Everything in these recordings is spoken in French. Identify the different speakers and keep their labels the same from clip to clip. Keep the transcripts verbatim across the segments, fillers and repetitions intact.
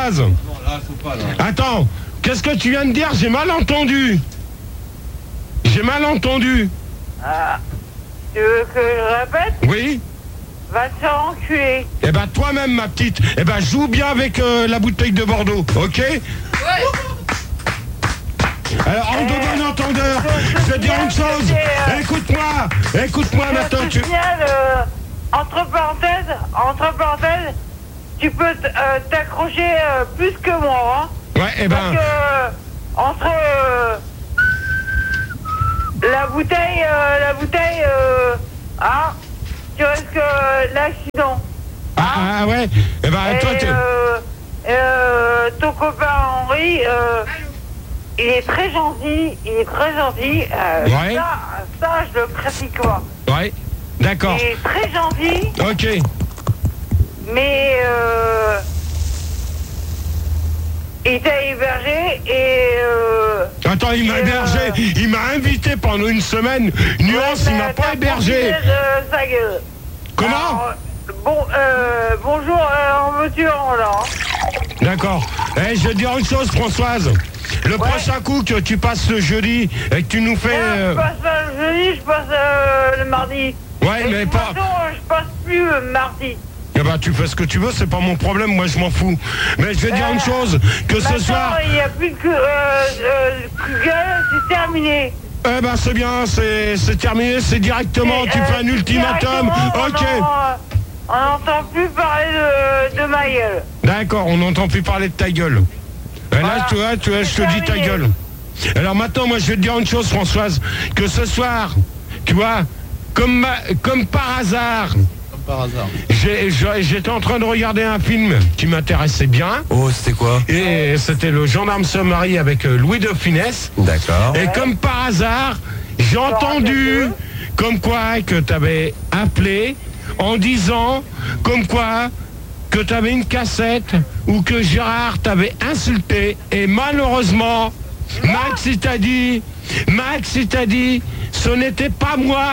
Speaker 1: Françoise.
Speaker 2: Non, là, faut pas, là.
Speaker 1: Attends, qu'est-ce que tu viens de dire? J'ai mal entendu. J'ai mal entendu.
Speaker 3: Ah, tu veux que je répète?
Speaker 1: Oui.
Speaker 3: Va te faire enculer.
Speaker 1: Eh ben toi-même, ma petite, eh ben joue bien avec euh, la bouteille de Bordeaux, ok? Ouais. Alors, en de bon entendeur, je vais dire une chose.
Speaker 3: euh,
Speaker 1: Écoute-moi, écoute-moi
Speaker 3: Je
Speaker 1: maintenant.
Speaker 3: te
Speaker 1: Tu...
Speaker 3: signale, euh, entre parenthèses, entre parenthèses, tu peux t- euh, t'accrocher euh, plus que moi, hein.
Speaker 1: Ouais, eh ben...
Speaker 3: Parce que, euh, entre euh, la bouteille, euh, la bouteille, euh, hein, tu risques euh, l'accident.
Speaker 1: Ah, ah ouais, eh ben
Speaker 3: Et
Speaker 1: toi, tu...
Speaker 3: euh, euh, ton copain Henri, euh, il est très gentil, il est très gentil. Euh,
Speaker 1: Ouais.
Speaker 3: Ça, ça, je le critique pas.
Speaker 1: Ouais, d'accord.
Speaker 3: Il est très gentil,
Speaker 1: Ok.
Speaker 3: mais euh, il t'a hébergé et... Euh,
Speaker 1: Attends, il m'a
Speaker 3: et,
Speaker 1: hébergé,
Speaker 3: euh,
Speaker 1: il m'a invité pendant une semaine. Nuance,
Speaker 3: ouais,
Speaker 1: il m'a
Speaker 3: t'as-
Speaker 1: pas
Speaker 3: t'as
Speaker 1: hébergé.
Speaker 3: profité de sa gueule.
Speaker 1: Comment?
Speaker 3: Alors, bon, euh, bonjour, euh, en veux-tu en là, hein.
Speaker 1: D'accord. Eh, je vais te dire une chose, Françoise. Le
Speaker 3: Ouais.
Speaker 1: prochain coup que tu passes le jeudi et que tu nous fais...
Speaker 3: Ah,
Speaker 1: euh,
Speaker 3: je passe pas le jeudi, je passe euh, le mardi.
Speaker 1: Ouais,
Speaker 3: Et
Speaker 1: mais
Speaker 3: de toute
Speaker 1: pas...
Speaker 3: façon, euh, je passe plus le mardi.
Speaker 1: Eh ben, tu fais ce que tu veux, c'est pas mon problème, moi je m'en fous. Mais je vais dire
Speaker 3: Euh,
Speaker 1: une chose, que ce
Speaker 3: Maintenant,
Speaker 1: soir...
Speaker 3: il n'y a plus que, euh, euh, que gueule, c'est terminé.
Speaker 1: Eh ben c'est bien, c'est c'est terminé, c'est directement,
Speaker 3: Et,
Speaker 1: tu
Speaker 3: euh,
Speaker 1: fais un ultimatum,
Speaker 3: directement,
Speaker 1: ok.
Speaker 3: On en- on n'entend plus parler de, de ma gueule.
Speaker 1: D'accord, on n'entend plus parler de ta gueule. Et là,
Speaker 3: Voilà.
Speaker 1: tu vois, tu vois, je te
Speaker 3: C'est
Speaker 1: dis ta
Speaker 3: terminé.
Speaker 1: gueule. Alors maintenant, moi je vais te dire une chose, Françoise, que ce soir, tu vois, comme, ma- comme par hasard,
Speaker 2: Comme par hasard.
Speaker 1: j'ai- j'ai- j'étais en train de regarder un film qui m'intéressait bien.
Speaker 4: Oh, c'était quoi?
Speaker 1: Et c'était le gendarme se marie avec euh, Louis de Funès.
Speaker 4: D'accord.
Speaker 1: Et comme par hasard, j'ai entendu comme quoi que tu avais appelé en disant comme quoi que tu avais une cassette ou que Gérard t'avait insulté. Et malheureusement, Max il t'a dit, Max il t'a dit, ce n'était pas moi.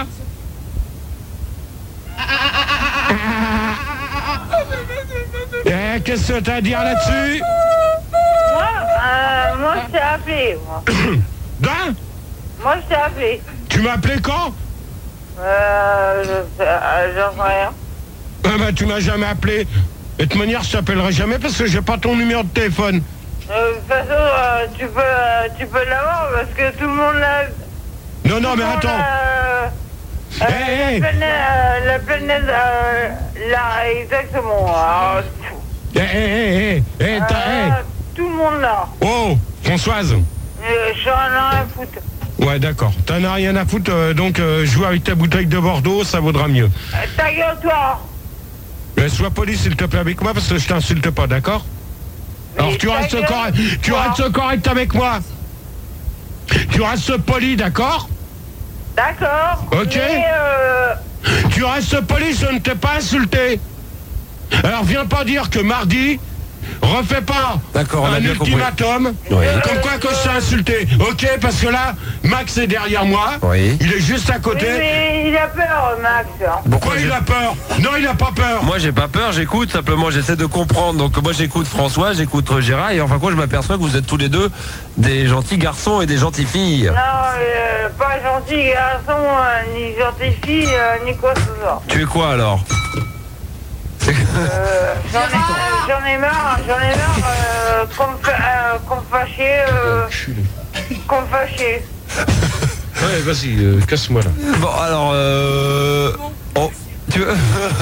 Speaker 1: Eh, qu'est-ce que t'as à dire là-dessus?
Speaker 3: Moi, euh, moi, je t'ai appelé, moi.
Speaker 1: Hein?
Speaker 3: Moi, je t'ai appelé.
Speaker 1: Tu m'as appelé quand?
Speaker 3: Euh, je sais, euh, j'en sais rien.
Speaker 1: Ah bah tu m'as jamais appelé. Et de toute manière, je t'appellerai jamais parce que j'ai pas ton numéro de téléphone.
Speaker 3: Euh, de toute façon, euh, tu peux, euh, tu peux l'avoir parce que tout le monde l'a.
Speaker 1: Non, non,
Speaker 3: tout
Speaker 1: mais
Speaker 3: le monde
Speaker 1: attends.
Speaker 3: l'a- Euh,
Speaker 1: Hey, hey.
Speaker 3: La planète, euh, la planète euh, là, exactement. Alors,
Speaker 1: Eh, eh, eh, eh, eh, t'as-
Speaker 3: euh, tout le monde là.
Speaker 1: eh. Oh, Françoise.
Speaker 3: Euh, J'en ai rien à foutre.
Speaker 1: Ouais, d'accord. T'en as rien à foutre, euh, donc euh, joue avec ta bouteille de Bordeaux, ça vaudra mieux.
Speaker 3: Euh, ta gueule, toi.
Speaker 1: Mais sois poli, s'il te plaît, avec moi, parce que je t'insulte pas, d'accord? Alors
Speaker 3: Mais
Speaker 1: tu
Speaker 3: ta
Speaker 1: restes,
Speaker 3: gueule,
Speaker 1: correct, tu
Speaker 3: toi.
Speaker 1: restes correct avec moi. Tu restes poli, d'accord?
Speaker 3: D'accord.
Speaker 1: Ok.
Speaker 3: Mais, euh,
Speaker 1: Tu restes poli, je ne t'ai pas insulté. Alors viens pas dire que mardi, refais pas
Speaker 4: D'accord, on a
Speaker 1: un
Speaker 4: bien compris.
Speaker 1: ultimatum,
Speaker 4: Oui.
Speaker 1: comme quoi que je t'ai insulté. Ok, parce que là, Max est derrière moi,
Speaker 4: Oui.
Speaker 1: il est juste à
Speaker 3: oui,
Speaker 1: côté.
Speaker 3: mais il a peur, Max.
Speaker 1: Pourquoi il a peur? Non, il a pas peur.
Speaker 4: Moi j'ai pas peur, j'écoute, simplement j'essaie de comprendre. Donc moi j'écoute François, j'écoute Gérard et enfin quoi je m'aperçois que vous êtes tous les deux des gentils garçons et des gentilles filles.
Speaker 3: Non, euh, pas gentil garçon, euh, ni gentil fille, euh, ni quoi que ce soit.
Speaker 4: Tu es quoi alors?
Speaker 3: Euh, j'en ai, j'en ai marre, j'en ai marre euh, qu'on me fa- euh, qu'on me fâchait, euh, qu'on me fâchait.
Speaker 1: Ouais, vas-y, euh, casse-moi là.
Speaker 4: Bon alors euh... Oh, tu veux...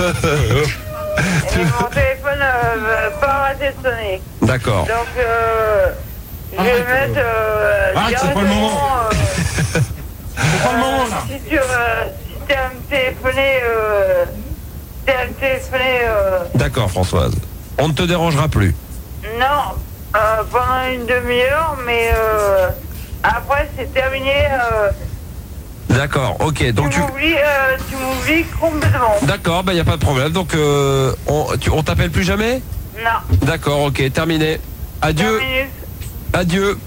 Speaker 3: Et mon téléphone euh, va pas arrêter de sonner.
Speaker 4: D'accord.
Speaker 3: Donc, euh, je vais mettre euh,
Speaker 1: Arrête, c'est pas le moment.
Speaker 3: directement, euh,
Speaker 1: C'est pas le moment là.
Speaker 3: si tu euh, si t'es à me téléphoner, euh, t'es à me téléphoner, euh,
Speaker 4: D'accord Françoise. On ne te dérangera plus.
Speaker 3: non, euh, pendant une demi-heure, mais euh, après c'est terminé. Euh,
Speaker 4: D'accord, ok. Donc
Speaker 3: tu
Speaker 4: tu...
Speaker 3: m'oublies, euh, tu m'oublies complètement.
Speaker 4: D'accord, bah y a pas de problème. Donc euh, on, tu, on t'appelle plus jamais?
Speaker 3: Non.
Speaker 4: D'accord, ok, terminé. Adieu.
Speaker 3: Cinq minutes.
Speaker 4: Adieu.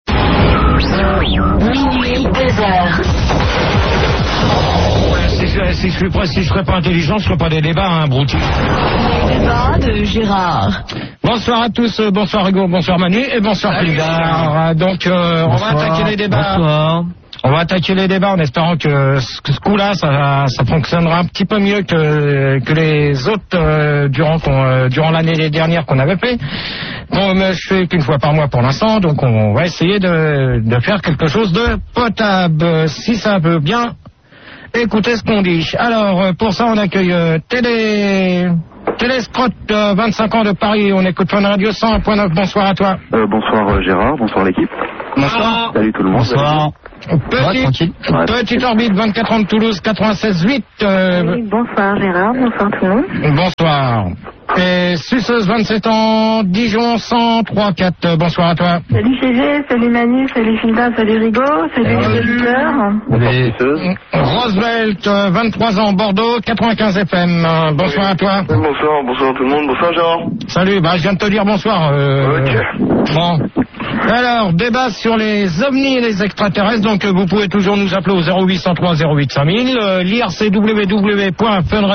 Speaker 5: Minuit, deux heures.
Speaker 1: Si, je- si je suis prêt, si je serais pas intelligent, je ferais pas des débats, hein, Brouti.
Speaker 5: Les débats de Gérard.
Speaker 1: Bonsoir à tous, euh, bonsoir Hugo, bonsoir Manu et bonsoir Pulgar. Donc euh, on va attaquer les débats. Bonsoir. On va attaquer les débats en espérant que ce, ce coup-là, ça, ça fonctionnera un petit peu mieux que, que les autres euh, durant, euh, durant l'année dernière qu'on avait fait. Bon, mais je fais qu'une fois par mois pour l'instant, donc on va essayer de, de faire quelque chose de potable, si ça veut bien. Écoutez ce qu'on dit. Alors, pour ça, on accueille euh, Télé... Téléscrotte, euh, vingt-cinq ans de Paris. On écoute Fun Radio cent un point neuf. Bonsoir à toi.
Speaker 2: Euh, bonsoir euh, Gérard, bonsoir l'équipe.
Speaker 1: Bonsoir.
Speaker 2: Salut tout le monde.
Speaker 1: Bonsoir. Petite,
Speaker 2: Ouais.
Speaker 1: petite orbite, vingt-quatre ans de Toulouse, quatre-vingt-seize huit. Euh...
Speaker 5: Oui, bonsoir Gérard, bonsoir tout le monde.
Speaker 1: Bonsoir. Et Suceuse, vingt-sept ans, Dijon, cent trois quatre. Bonsoir à toi.
Speaker 5: Salut G G, salut Manu, salut Finda, salut Rigo, salut les auditeurs.
Speaker 1: Roosevelt, euh, vingt-trois ans, Bordeaux, quatre-vingt-quinze F M. Euh, bonsoir à toi.
Speaker 6: Bonsoir, bonsoir tout le monde, bonsoir Gérard.
Speaker 1: Salut, bah je viens de te dire bonsoir. Euh...
Speaker 6: Ok.
Speaker 1: Bon. Alors, débat sur les ovnis et les extraterrestres. Donc, euh, vous pouvez toujours nous appeler au zéro huit cent trois zéro huit cinq mille. Euh, l'I R C w w w point fun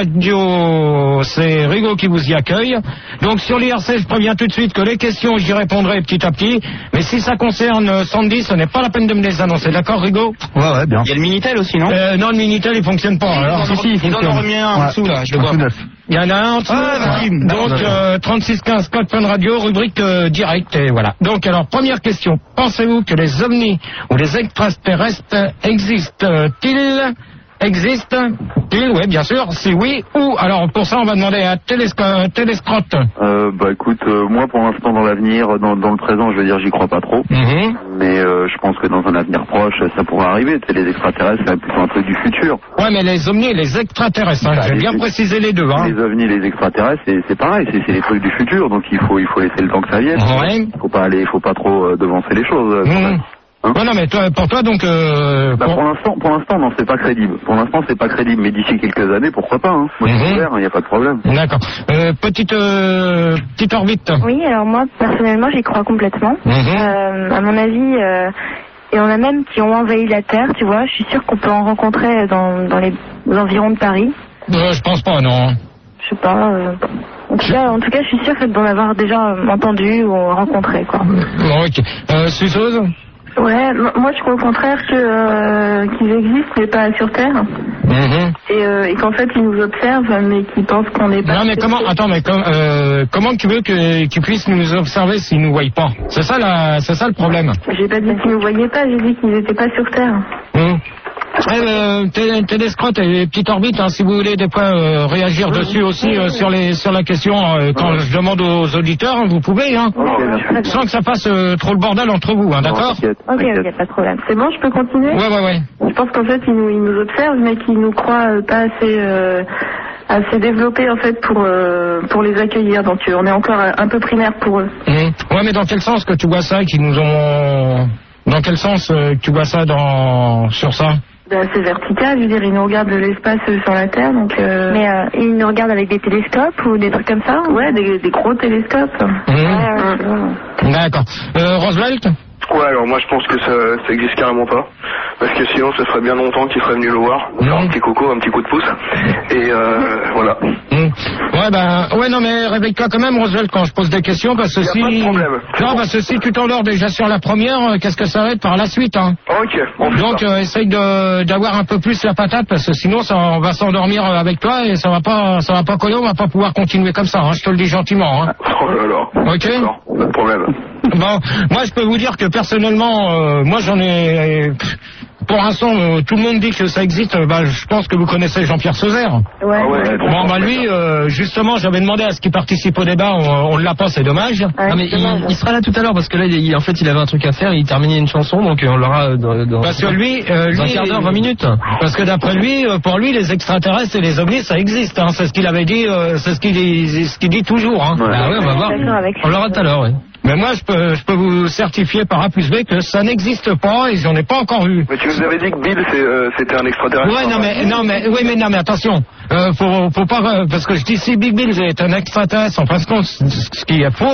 Speaker 1: radio, c'est Rigo qui vous y accueille. Donc, sur l'I R C, je préviens tout de suite que les questions, j'y répondrai petit à petit. Mais si ça concerne euh, Sandy, ce n'est pas la peine de me les annoncer. D'accord, Rigo?
Speaker 2: Ouais, ouais, bien.
Speaker 7: Il y a le Minitel aussi, non?
Speaker 1: euh, Non, le Minitel, il fonctionne pas. Alors,
Speaker 7: si, si, il
Speaker 1: ils en
Speaker 7: fonctionne.
Speaker 1: ont remis un en
Speaker 7: Ouais.
Speaker 1: dessous, là, je le
Speaker 2: Un
Speaker 1: vois.
Speaker 2: tout neuf.
Speaker 1: Il y en a un en dessous.
Speaker 7: Ah,
Speaker 1: euh, donc, euh, trente-six quinze code Fun Radio, rubrique euh, direct, et voilà. Donc, alors, première question. Pensez-vous que les ovnis ou les extraterrestres existent-ils? Existent-ils? Oui, bien sûr. Si oui, où? Alors, pour ça, on va demander à Télésco- Téléscrotte.
Speaker 2: Euh, bah écoute, euh, moi pour l'instant dans l'avenir, dans, dans le présent, je veux dire, j'y crois pas trop.
Speaker 1: Mhm.
Speaker 2: Mais euh, je pense que dans un avenir proche, ça pourrait arriver. Tu sais, les extraterrestres, c'est plutôt un truc du futur.
Speaker 1: Ouais, mais les ovnis et les extraterrestres, hein,
Speaker 2: Bah,
Speaker 1: je vais
Speaker 2: les-
Speaker 1: bien préciser les deux. Hein.
Speaker 2: Les ovnis, les extraterrestres, c'est, c'est pareil, c'est, c'est les trucs du futur. Donc il faut, il faut laisser le temps que ça vienne.
Speaker 1: Ouais.
Speaker 2: Faut pas aller, faut pas trop euh, devancer les choses. euh, quand
Speaker 1: Mhm.
Speaker 2: même. Hein
Speaker 1: Ouais, non, mais toi, pour toi, donc... Euh,
Speaker 2: Bah,
Speaker 1: pour-
Speaker 2: pour l'instant, pour l'instant, non, c'est pas crédible. Pour l'instant, c'est pas crédible. Mais d'ici quelques années, pourquoi pas hein. Moi, je suis
Speaker 1: Mhm.
Speaker 2: ouvert, il n'y a pas de problème.
Speaker 1: D'accord. Euh, petite, euh, petite orbite.
Speaker 5: Oui, alors moi personnellement j'y crois complètement.
Speaker 1: Mhm.
Speaker 5: Euh, à mon avis, euh, et on a même qui ont envahi la Terre, tu vois, je suis sûre qu'on peut en rencontrer dans, dans les environs de Paris.
Speaker 1: Euh, je pense pas, non.
Speaker 5: Je sais pas. Euh, en, tout cas, en tout cas, je suis sûre d'en avoir déjà euh, entendu ou rencontré, quoi.
Speaker 1: Bon, ok. Euh, Suceuse?
Speaker 5: Ouais, m- moi je crois au contraire que euh, qu'ils existent mais pas sur Terre.
Speaker 1: Mhm.
Speaker 5: Et, euh, et qu'en fait ils nous observent mais qu'ils pensent qu'on n'est pas...
Speaker 1: Non, mais comment, attends, mais com- euh, comment tu veux que, qu'ils puissent nous observer s'ils nous voient pas? C'est ça, la, c'est ça le problème.
Speaker 5: J'ai pas dit qu'ils nous voyaient pas, j'ai dit qu'ils n'étaient pas sur Terre.
Speaker 1: Hum. Eh, euh, Té- Téléscrotte et petite orbite, hein, si vous voulez des fois euh, réagir dessus aussi euh, sur les sur la question euh, quand je demande aux auditeurs, hein, vous pouvez, hein,
Speaker 2: Ok, merci.
Speaker 1: sans que ça fasse euh, trop le bordel entre vous, hein, d'accord?
Speaker 2: Non, t'inquiète,
Speaker 5: Ok,
Speaker 2: t'inquiète.
Speaker 5: ok, pas de problème. C'est bon, je peux continuer?
Speaker 1: Ouais, ouais, ouais.
Speaker 5: Je pense qu'en fait ils nous, ils nous observent mais qu'ils nous croient euh, pas assez... Euh, assez développés en fait pour euh, pour les accueillir, donc euh, on est encore un peu primaire pour eux.
Speaker 1: Hum. Ouais, mais dans quel sens que tu vois ça, qu'ils nous ont... Dans quel sens euh, que tu vois ça dans sur ça?
Speaker 5: Ben, c'est vertical, je veux dire, ils nous regardent de l'espace euh, sur la Terre, donc... Euh... Mais euh, ils nous regardent avec des télescopes ou des trucs comme ça? Ouais, des, des gros télescopes.
Speaker 1: Hum.
Speaker 5: Ouais, ouais,
Speaker 1: D'accord. Euh, Roosevelt?
Speaker 6: Ouais, alors moi je pense que ça, ça existe carrément pas. Parce que sinon, ça ferait bien longtemps qu'il serait venu le voir. Faire un petit coco, un petit coup de pouce. Et euh, voilà.
Speaker 1: Hum. Ouais, ben, ouais, non, mais réveille-toi quand même, Roosevelt, quand je pose des questions, parce que
Speaker 6: Y a
Speaker 1: si...
Speaker 6: pas de problème.
Speaker 1: Non, parce que si tu t'endors déjà sur la première, euh, qu'est-ce que ça va être par la suite, hein?
Speaker 6: Ok, on fait
Speaker 1: Donc,
Speaker 6: ça.
Speaker 1: euh, essaye de, d'avoir un peu plus la patate, parce que sinon, ça, on va s'endormir euh, avec toi, et ça va pas, ça va pas coller, on va pas pouvoir continuer comme ça, hein, je te le dis gentiment, hein.
Speaker 6: Oh là là.
Speaker 1: Ok.
Speaker 6: D'accord, pas de problème.
Speaker 1: Bon, moi, je peux vous dire que personnellement, euh, moi, j'en ai... euh, Pour l'instant, euh, tout le monde dit que ça existe. euh, Bah, je pense que vous connaissez Jean-Pierre Sauzère.
Speaker 5: ouais.
Speaker 6: Ah ouais,
Speaker 1: Bon, bah lui, euh, justement, j'avais demandé à ce qu'il participe au débat. On, on ne l'a pas, c'est dommage.
Speaker 5: Ouais,
Speaker 7: Non mais
Speaker 5: c'est
Speaker 7: il,
Speaker 5: dommage.
Speaker 7: il sera là tout à l'heure parce que là il, en fait il avait un truc à faire, il terminait une chanson donc euh, on l'aura dans, dans,
Speaker 1: Parce que lui, euh,
Speaker 7: dans un
Speaker 1: lui,
Speaker 7: quart d'heure, vingt minutes.
Speaker 1: Parce que d'après lui, euh, pour lui, les extraterrestres et les ovnis, ça existe. Hein. C'est ce qu'il avait dit. Euh, c'est ce qu'il dit, ce qu'il dit toujours. Hein.
Speaker 2: Ouais.
Speaker 7: Ah ouais, on va voir.
Speaker 5: D'accord avec
Speaker 7: On l'aura tout à l'heure, oui.
Speaker 1: Mais moi, je peux, je peux vous certifier par A plus B que ça n'existe pas et j'en ai pas encore vu.
Speaker 6: Mais tu nous avais dit que Bill c'est, euh, c'était un extraterrestre.
Speaker 1: Ouais, non mais, non mais, oui, mais non mais attention, euh, faut, faut pas, euh, parce que je dis si Big Bill est un extraterrestre, en fin de compte, ce qui est faux.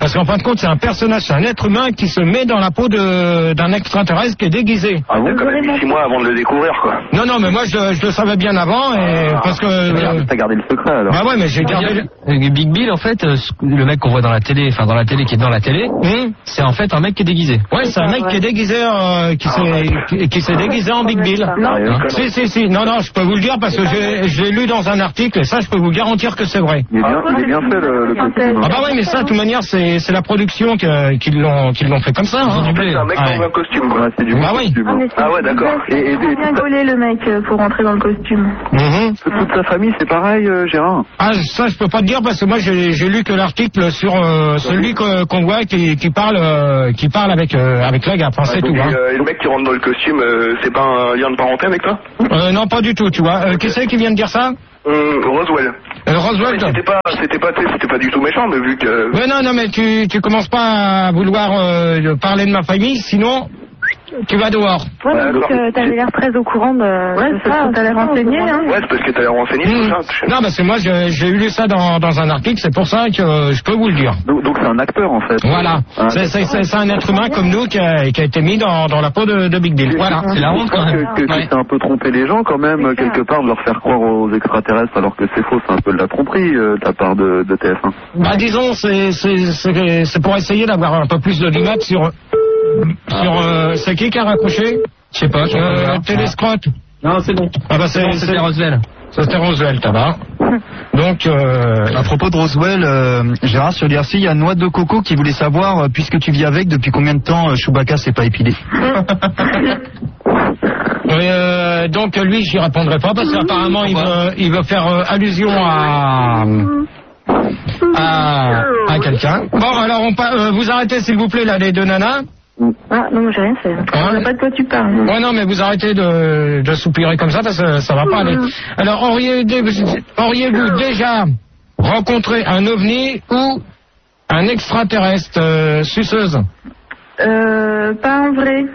Speaker 1: Parce qu'en fin de compte, c'est un personnage, c'est un être humain qui se met dans la peau de, d'un extraterrestre qui est déguisé.
Speaker 6: Ah bon, quand même six mois avant de le découvrir, quoi.
Speaker 1: Non, non, mais moi, je, je le savais bien avant, et
Speaker 6: Ah.
Speaker 1: parce que...
Speaker 2: Euh... T'as gardé le secret, alors.
Speaker 1: Bah ouais, mais j'ai gardé...
Speaker 7: Big Bill, en fait, euh, le mec qu'on voit dans la télé, enfin dans la télé qui est dans la télé,
Speaker 1: Hum
Speaker 7: c'est en fait un mec qui est déguisé.
Speaker 1: Ouais, c'est un mec qui est déguisé, euh, qui s'est, qui, qui s'est déguisé en Big Bill.
Speaker 5: Non.
Speaker 1: Si, si, si. Non, non, je peux vous le dire parce que j'ai, je l'ai lu dans un article et ça, je peux vous garantir que c'est vrai.
Speaker 2: Il est bien, il est bien fait, le, le costume.
Speaker 1: Ah bah ouais, mais ça, de toute manière, c'est, c'est la production que, qui l'ont, qui l'ont fait comme ça. Hein.
Speaker 6: En fait, c'est un mec
Speaker 1: Ouais.
Speaker 6: dans un costume, quoi.
Speaker 2: Ouais, c'est du
Speaker 1: Bah oui.
Speaker 2: costume.
Speaker 5: Ah, mais c'est-
Speaker 6: Ah ouais, d'accord.
Speaker 5: Il
Speaker 2: Et- et-
Speaker 5: a bien gaulé le mec euh, pour rentrer dans le costume.
Speaker 1: Mhm.
Speaker 2: Toute sa famille, c'est pareil, euh, Gérard.
Speaker 1: Ah, ça, je peux pas te dire parce que moi, j'ai, j'ai lu que l'article sur euh, celui que- qu'on voit qui, qui parle, euh, qui parle avec, euh, avec la gaffe, hein, c'est
Speaker 6: Donc,
Speaker 1: tout. Hein.
Speaker 6: et, euh, et le mec qui rentre dans le costume, euh, c'est pas un lien de parenté avec toi?
Speaker 1: Euh, non, pas du tout, tu vois. Euh, qui c'est qui vient de dire ça?
Speaker 6: Hum, Roswell.
Speaker 1: Euh,
Speaker 6: Mais
Speaker 1: Roswell.
Speaker 6: c'était pas, c'était pas, tu sais, c'était pas du tout méchant, mais vu que...
Speaker 1: Ouais, non, non, mais tu, tu commences pas à vouloir euh, parler de ma famille, sinon tu vas dehors.
Speaker 5: Ouais,
Speaker 6: Ouais,
Speaker 5: donc
Speaker 6: d'accord.
Speaker 5: euh, t'avais l'air très au courant de, ouais, de ça. T'as l'air renseigné, hein.
Speaker 6: Ouais, c'est parce que t'as l'air renseigné,
Speaker 1: Mmh.
Speaker 6: tout ça. Je sais.
Speaker 1: Non, parce que moi, j'ai, j'ai lu ça dans, dans un article, c'est pour ça que euh, je peux vous le dire.
Speaker 2: Donc, donc c'est un acteur, en fait.
Speaker 1: Voilà.
Speaker 2: Ah,
Speaker 1: C'est, c'est, c'est, c'est un être humain comme nous qui a, qui a été mis dans, dans la peau de, de Big Bill. Voilà.
Speaker 7: C'est la honte quand même.
Speaker 2: Que, que, que
Speaker 1: Ouais.
Speaker 2: c'est un peu trompé les gens quand même,
Speaker 5: C'est ça.
Speaker 2: quelque part, de leur faire croire aux extraterrestres alors que c'est faux, c'est un peu de la tromperie euh, de la part de, de T F un.
Speaker 1: Bah, disons, c'est, c'est, c'est, c'est pour essayer d'avoir un peu plus de l'image sur... sur euh, c'est qui qui a raccroché?
Speaker 7: Je sais pas. je sais pas.
Speaker 1: Euh, Télescrotte.
Speaker 7: Non, c'est bon.
Speaker 1: Ah bah c'est,
Speaker 7: Bon,
Speaker 1: c'est
Speaker 7: c'était Roswell.
Speaker 1: C'était Roswell, tabac. Donc, euh,
Speaker 8: À propos de Roswell, euh, Gérard, sur l'I R C, il y a Noix de Coco qui voulait savoir, euh, puisque tu vis avec, depuis combien de temps euh, Chewbacca s'est pas épilé?
Speaker 1: Et, euh, donc lui, j'y répondrai pas parce qu'apparemment il veut, il veut faire euh, allusion à à, à quelqu'un. Bon, alors on pa- euh, vous arrêtez s'il vous plaît là les deux nanas.
Speaker 5: Ah, non, j'ai rien fait. Je sais pas de quoi tu parles.
Speaker 1: Ouais, non, mais vous arrêtez de, de soupirer comme ça parce que ça va pas aller. Alors auriez-vous auriez-vous déjà rencontré un ovni ou un extraterrestre euh, suceuse?
Speaker 5: Euh, pas en vrai.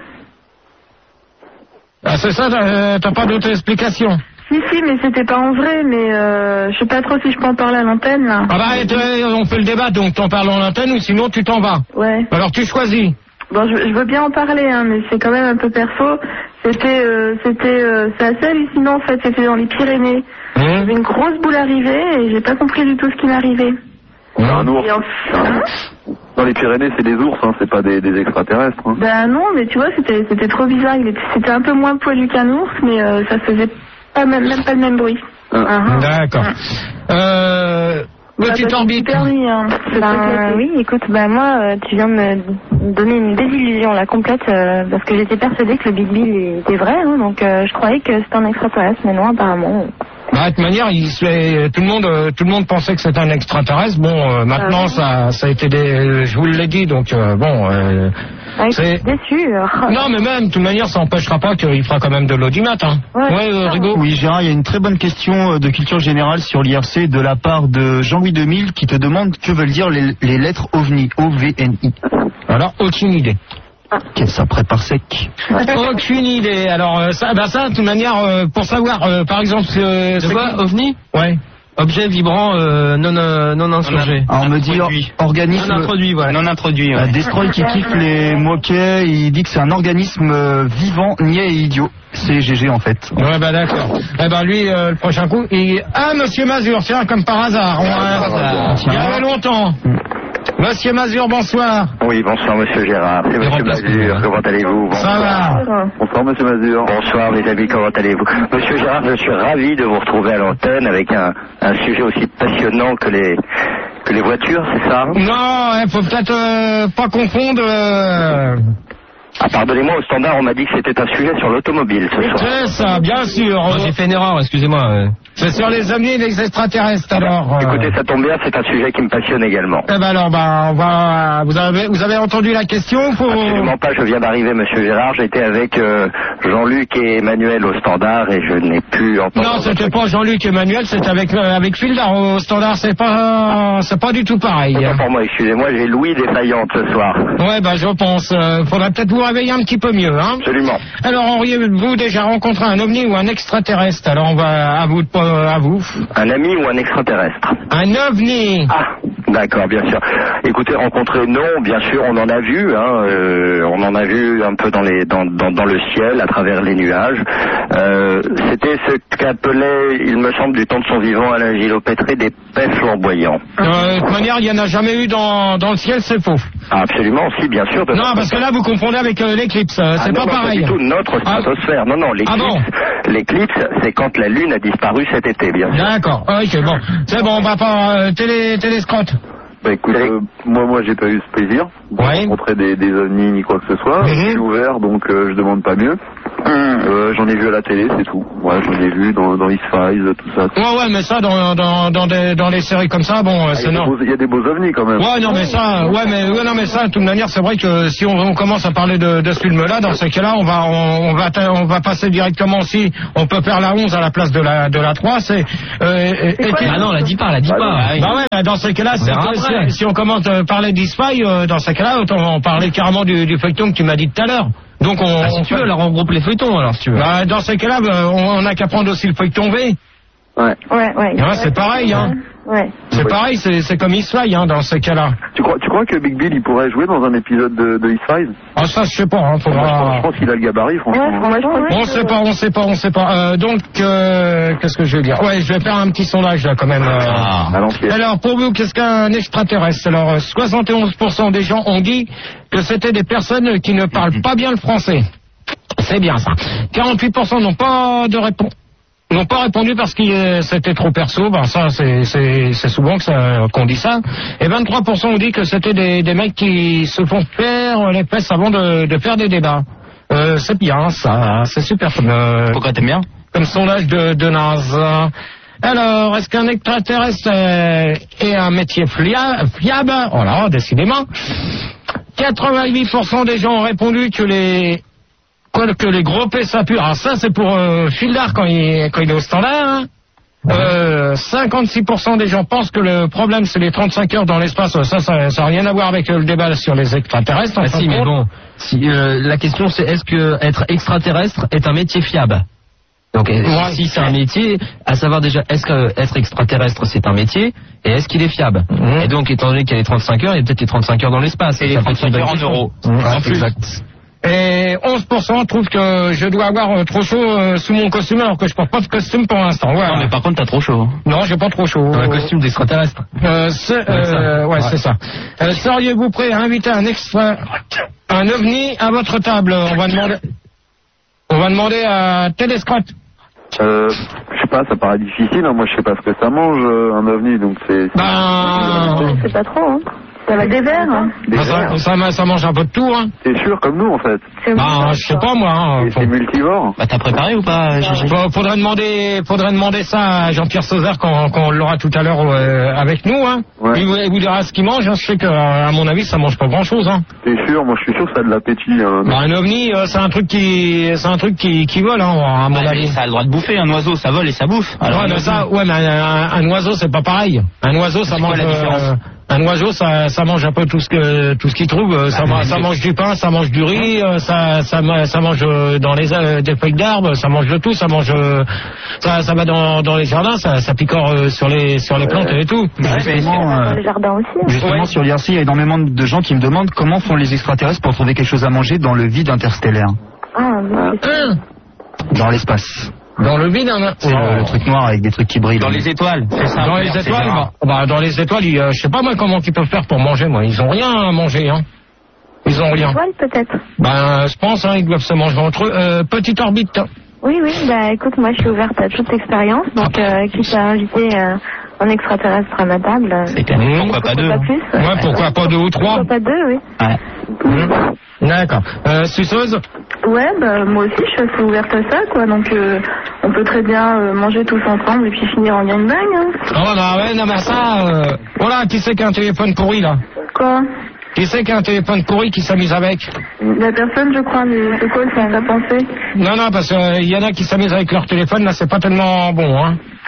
Speaker 1: Ah, c'est ça, t'as t'as pas d'autre explication?
Speaker 5: Si, si, mais c'était pas en vrai, mais euh, je sais pas trop si je peux en parler à l'antenne, là.
Speaker 1: Ah bah, euh, on fait le débat, donc t'en parles en antenne ou sinon tu t'en vas.
Speaker 5: Ouais.
Speaker 1: Alors tu choisis.
Speaker 5: Bon, je, je veux bien en parler, hein, mais c'est quand même un peu perso. C'était, euh, c'était, euh, c'est assez hallucinant, en fait. C'était dans les Pyrénées.
Speaker 1: Mmh.
Speaker 5: J'avais une grosse boule arrivée et j'ai pas compris du tout ce qui m'arrivait.
Speaker 2: C'est un ours.
Speaker 5: Et en-
Speaker 2: C'est un
Speaker 5: Hein
Speaker 2: ours. Dans les Pyrénées, c'est des ours, hein, c'est pas des, des extraterrestres. Hein.
Speaker 5: Ben non, mais tu vois, c'était, c'était trop bizarre. Il était, c'était un peu moins poilu qu'un ours, mais euh, ça faisait pas même, même pas le même bruit.
Speaker 2: Ah.
Speaker 5: Ah, ah.
Speaker 1: D'accord. Euh, petite
Speaker 5: Ah, bah,
Speaker 1: orbite.
Speaker 5: super nuit, hein. C'est
Speaker 9: Ben,
Speaker 5: très
Speaker 9: oui, écoute, bah moi, euh, tu viens de me donner une désillusion là complète euh, parce que j'étais persuadée que le Big Bill était vrai, hein, donc euh, je croyais que c'était un extraterrestre, mais non, apparemment.
Speaker 1: Bah, de toute manière, il se fait- tout le monde, euh, tout le monde pensait que c'était un extraterrestre. Bon, euh, maintenant, ça, ça a été des, je vous l'ai dit, donc euh, bon. Euh,
Speaker 9: Ah,
Speaker 1: c'est-
Speaker 9: déçu. euh,
Speaker 1: non, mais même, de toute manière, ça n'empêchera pas qu'il fera quand même de l'audimat. Hein.
Speaker 9: Ouais,
Speaker 1: Ouais, euh, Rigaud.
Speaker 8: Oui, Gérard, il y a une très bonne question euh, de culture générale sur l'I R C de la part de Jean-Louis Demille qui te demande que veulent dire les, les lettres OVNI, O V N I.
Speaker 1: Alors, aucune idée.
Speaker 8: Qu'est-ce ça prépare sec?
Speaker 1: Aucune idée. Alors, euh, ça, bah ça, de toute manière, euh, pour savoir, euh, par exemple, euh,
Speaker 7: Tu vois, OVNI?
Speaker 1: Ouais.
Speaker 7: Objet vibrant euh, non, euh, non insurgé.
Speaker 8: Alors, on me dit or- organisme...
Speaker 7: Non introduit, voilà.
Speaker 8: Non introduit. Ouais. Destroy qui kiffe les moquets, il dit que c'est un organisme euh, vivant, niais et idiot. C'est G G en fait.
Speaker 1: Ouais, bah d'accord. Eh ben lui, euh, le prochain coup, il... Ah, Monsieur Mazur, tiens, comme par hasard. On, euh, il y avait longtemps. Monsieur Mazur, bonsoir.
Speaker 2: Oui, bonsoir Monsieur Gérard, c'est Monsieur Mazur, comment allez-vous?
Speaker 1: Ça va.
Speaker 2: Bonsoir Monsieur Mazur.
Speaker 10: Bonsoir mes amis, comment allez-vous? Monsieur Gérard, je suis ravi de vous retrouver à l'antenne avec un, un sujet aussi passionnant que les, que les voitures, c'est ça?
Speaker 1: Non, il faut peut-être euh, pas confondre... euh,
Speaker 10: Ah, pardonnez-moi, au standard, on m'a dit que c'était un sujet sur l'automobile ce soir.
Speaker 1: C'est ça, bien sûr.
Speaker 7: Oh, j'ai fait une erreur, excusez-moi. euh.
Speaker 1: C'est sur les ovnis et les extraterrestres, alors. euh.
Speaker 10: Écoutez, ça tombe bien, c'est un sujet qui me passionne également.
Speaker 1: Eh ben alors, bah, on va... Vous avez, vous avez entendu la question faut...
Speaker 10: Absolument pas, je viens d'arriver, Monsieur Gérard. J'étais avec euh, Jean-Luc et Emmanuel au standard et je n'ai pu entendre...
Speaker 1: Non, c'était pas Jean-Luc et Emmanuel, c'était avec, euh, avec Fildar au standard. C'est pas, c'est pas du tout pareil.
Speaker 10: Autant pour moi, excusez-moi, j'ai Louis défaillante ce soir.
Speaker 1: Ouais, bah, je pense. Euh, faudrait peut-être vous réveiller un petit peu mieux, hein.
Speaker 10: Absolument.
Speaker 1: Alors, auriez-vous déjà rencontré un ovni ou un extraterrestre? Alors, on va à vous, de- à vous.
Speaker 10: Un ami ou un extraterrestre?
Speaker 1: Un ovni.
Speaker 10: Ah, D'accord, bien sûr. Écoutez, rencontrer, non, bien sûr, on en a vu, hein, euh, on en a vu un peu dans les dans dans, dans le ciel, à travers les nuages. Euh, C'était ce qu'appelait, il me semble, du temps de son vivant Alain Gillot-Pétré, des paix flamboyants.
Speaker 11: Euh, de toute manière, il n'y en a jamais eu dans dans le ciel, c'est faux.
Speaker 10: Ah, absolument, si, bien sûr. De
Speaker 11: non, parce que là, vous confondez avec euh, l'éclipse, euh, c'est
Speaker 10: ah,
Speaker 11: pas
Speaker 10: non, non,
Speaker 11: pareil.
Speaker 10: Pas du tout notre stratosphère. Ah. Non, non, l'éclipse, ah bon l'éclipse, c'est quand la Lune a disparu cet été, bien sûr.
Speaker 11: D'accord, ok, bon. C'est bon, on va pas euh, télé, télescrotte.
Speaker 2: Bah écoute, euh, moi moi j'ai pas eu ce plaisir de
Speaker 11: ouais.
Speaker 2: rencontrer des, des ovnis ni quoi que ce soit.
Speaker 11: Mm-hmm.
Speaker 2: Je suis ouvert donc euh, je demande pas mieux. Mm. Euh, j'en ai vu à la télé, c'est tout. Ouais, j'en ai vu dans dans X-Files, tout ça.
Speaker 11: Ouais ouais, mais ça dans dans dans des dans les séries comme ça, bon, ah, c'est non.
Speaker 2: Il y a des beaux ovnis quand même.
Speaker 11: Ouais non mais ça, ouais mais ouais non mais ça, de toute manière, c'est vrai que si on, on commence à parler de, de ce film-là, dans ce cas-là, on va on, on va on va passer directement aussi. On peut faire la onze à la place de la de la trois. C'est euh,
Speaker 7: et, quoi, ah non, la dit pas, la dit
Speaker 11: bah,
Speaker 7: pas.
Speaker 11: Bah, oui. bah ouais, dans ce cas-là, si, si on commence à parler d'X-Files, euh, dans ce cas-là, autant on parlait carrément du, du feuilleton que tu m'as dit tout à l'heure. Donc on,
Speaker 7: ah, si
Speaker 11: on
Speaker 7: tu veux, alors on regroupe les feuilletons, alors si tu veux.
Speaker 11: Bah, dans ces cas-là, bah, on n'a qu'à prendre aussi le feuilleton V.
Speaker 2: Ouais.
Speaker 9: Ouais, ouais.
Speaker 11: ouais c'est pareil, hein.
Speaker 9: Ouais.
Speaker 11: C'est ouais. pareil, c'est, c'est comme X-Files, hein, dans ces cas-là.
Speaker 2: Tu crois, tu crois que Big Bill, il pourrait jouer dans un épisode de, de X-Files?
Speaker 11: Ah, ça, je sais pas, hein, faudra...
Speaker 2: Moi, je pense, je pense qu'il a le gabarit, franchement.
Speaker 9: Ouais, moi, je pense
Speaker 11: on sait pas, on sait pas, on sait pas. Euh, donc, euh, qu'est-ce que je vais dire? Ouais, je vais faire un petit sondage, là, quand même. Euh...
Speaker 2: Ah,
Speaker 11: alors, pour vous, qu'est-ce qu'un extraterrestre? Alors, soixante et onze pour cent des gens ont dit que c'était des personnes qui ne parlent pas bien le français. C'est bien, ça. quarante-huit pour cent n'ont pas de réponse. N'ont pas répondu parce que c'était trop perso, ben ça c'est, c'est, c'est souvent que ça, qu'on dit ça. Et vingt-trois pour cent ont dit que c'était des, des mecs qui se font faire les fesses avant de, de faire des débats. Euh, c'est bien ça, c'est super comme... Euh,
Speaker 7: Pourquoi t'aimes bien?
Speaker 11: Comme sondage de, de NASA. Alors, est-ce qu'un extraterrestre est un métier flia, fiable? Oh là, décidément. quatre-vingt-huit pour cent des gens ont répondu que les... que les gros P ça pue. Alors ça c'est pour euh, Fildar quand il, quand il est au standard. Hein. Euh, cinquante-six pour cent des gens pensent que le problème c'est les trente-cinq heures dans l'espace. Ça, ça, ça n'a rien à voir avec le débat sur les extraterrestres.
Speaker 7: Ah si, mais bon, si, euh, la question c'est est-ce que être extraterrestre est un métier fiable? Donc ouais. Si c'est un métier, à savoir déjà est-ce que être extraterrestre c'est un métier et est-ce qu'il est fiable? Mmh. Et donc étant donné qu'il y a les trente-cinq heures, il y a peut-être les trente-cinq heures dans l'espace.
Speaker 12: Et les trente-cinq heures en euros.
Speaker 11: Mmh. En plus. Exact. Et onze pour cent trouvent que je dois avoir euh, trop chaud euh, sous mon costume alors que je porte pas de costume pour l'instant. Ouais.
Speaker 12: Non mais par contre t'as trop chaud.
Speaker 11: Non, j'ai pas trop chaud.
Speaker 7: Un costume d'extraterrestre.
Speaker 11: Euh, c'est, euh, ouais, ouais, c'est ça. Euh, seriez-vous prêt à inviter un extra, un ovni à votre table? On va demander, on va demander à Télescrotte.
Speaker 2: Euh, je sais pas, ça paraît difficile. Hein. Moi, je sais pas ce que ça mange un ovni, donc c'est. c'est...
Speaker 11: Ben...
Speaker 9: C'est pas trop. Hein. Ça va des verres. Hein.
Speaker 2: Des
Speaker 11: ben,
Speaker 2: verres.
Speaker 11: Ça, ça, ça mange un peu de tout. Hein.
Speaker 2: C'est sûr, comme nous en fait.
Speaker 11: Ben, je sais pas moi. Hein.
Speaker 2: C'est multivore.
Speaker 12: Bah t'as préparé ou pas?
Speaker 11: Bon, faudrait demander, faudrait demander ça à Jean-Pierre Sauzard quand, quand on l'aura tout à l'heure euh, avec nous. Hein.
Speaker 2: Ouais.
Speaker 11: Il, vous, il vous dira ce qu'il mange. Hein. Je sais que, à mon avis, ça mange pas grand-chose. Hein.
Speaker 2: C'est sûr, moi je suis sûr que ça a de l'appétit. Hein.
Speaker 11: Ben, un ovni, euh, c'est un truc qui, c'est un truc qui, qui vole. Hein, à mon
Speaker 12: bah,
Speaker 11: avis.
Speaker 12: Ça a le droit de bouffer. Un oiseau, ça vole et ça bouffe.
Speaker 11: Alors, ouais, mais ça, ouais, mais un, un oiseau, c'est pas pareil. Un oiseau, ça mange.
Speaker 12: La différence
Speaker 11: euh, Un oiseau, ça, ça mange un peu tout ce que tout ce qu'il trouve. Bah, ça, ma, ça mange du pain, ça mange du riz, ça, ça, ça mange dans les euh, des feuilles d'arbres, ça mange de tout. Ça mange, ça, ça va dans, dans les jardins, ça, ça picore euh, sur les sur les plantes et tout.
Speaker 8: Justement, euh,
Speaker 9: dans les jardins aussi.
Speaker 8: Justement,
Speaker 9: ouais.
Speaker 8: Sur l'I R C, il y a énormément de gens qui me demandent comment font les extraterrestres pour trouver quelque chose à manger dans le vide interstellaire,
Speaker 9: Ah, oui.
Speaker 8: dans l'espace.
Speaker 11: Dans le vide, hein.
Speaker 8: C'est le, le truc noir avec des trucs qui brillent.
Speaker 12: Dans les étoiles. C'est ça.
Speaker 11: Dans les étoiles, bah, bah, dans les étoiles, ils, euh, je sais pas moi comment ils peuvent faire pour manger. Moi, ils ont rien à manger, hein. Ils ont rien.
Speaker 9: Étoiles peut-être.
Speaker 11: Ben, je pense, hein, ils doivent se manger entre eux. Euh, petite orbite.
Speaker 9: Oui, oui. Bah, écoute, moi, je suis ouverte à toute expérience, donc euh, quitte à inviter euh, un extraterrestre à ma table. Euh,
Speaker 12: C'est clair. Mmh. Pourquoi pas deux?
Speaker 9: Pas plus.
Speaker 11: Ouais, pourquoi pas deux ou trois?
Speaker 9: Pourquoi pas deux, oui.
Speaker 12: Ouais.
Speaker 11: Mmh. D'accord. Euh, Suceuse?
Speaker 5: Ouais, bah moi aussi je suis assez ouverte à ça, quoi. Donc euh, on peut très bien euh, manger tous ensemble et puis finir en gangbang. Hein.
Speaker 11: Oh bah ouais, non mais ça... Euh... Voilà, qui c'est qui a un téléphone pourri là?
Speaker 5: Quoi?
Speaker 11: Qui c'est qui a un téléphone pourri qui s'amuse avec?
Speaker 5: La personne, je crois, mais c'est quoi ça t'a pensé?
Speaker 11: Non, non, parce qu'il euh, y en a qui s'amusent avec leur téléphone, là c'est pas tellement bon, hein.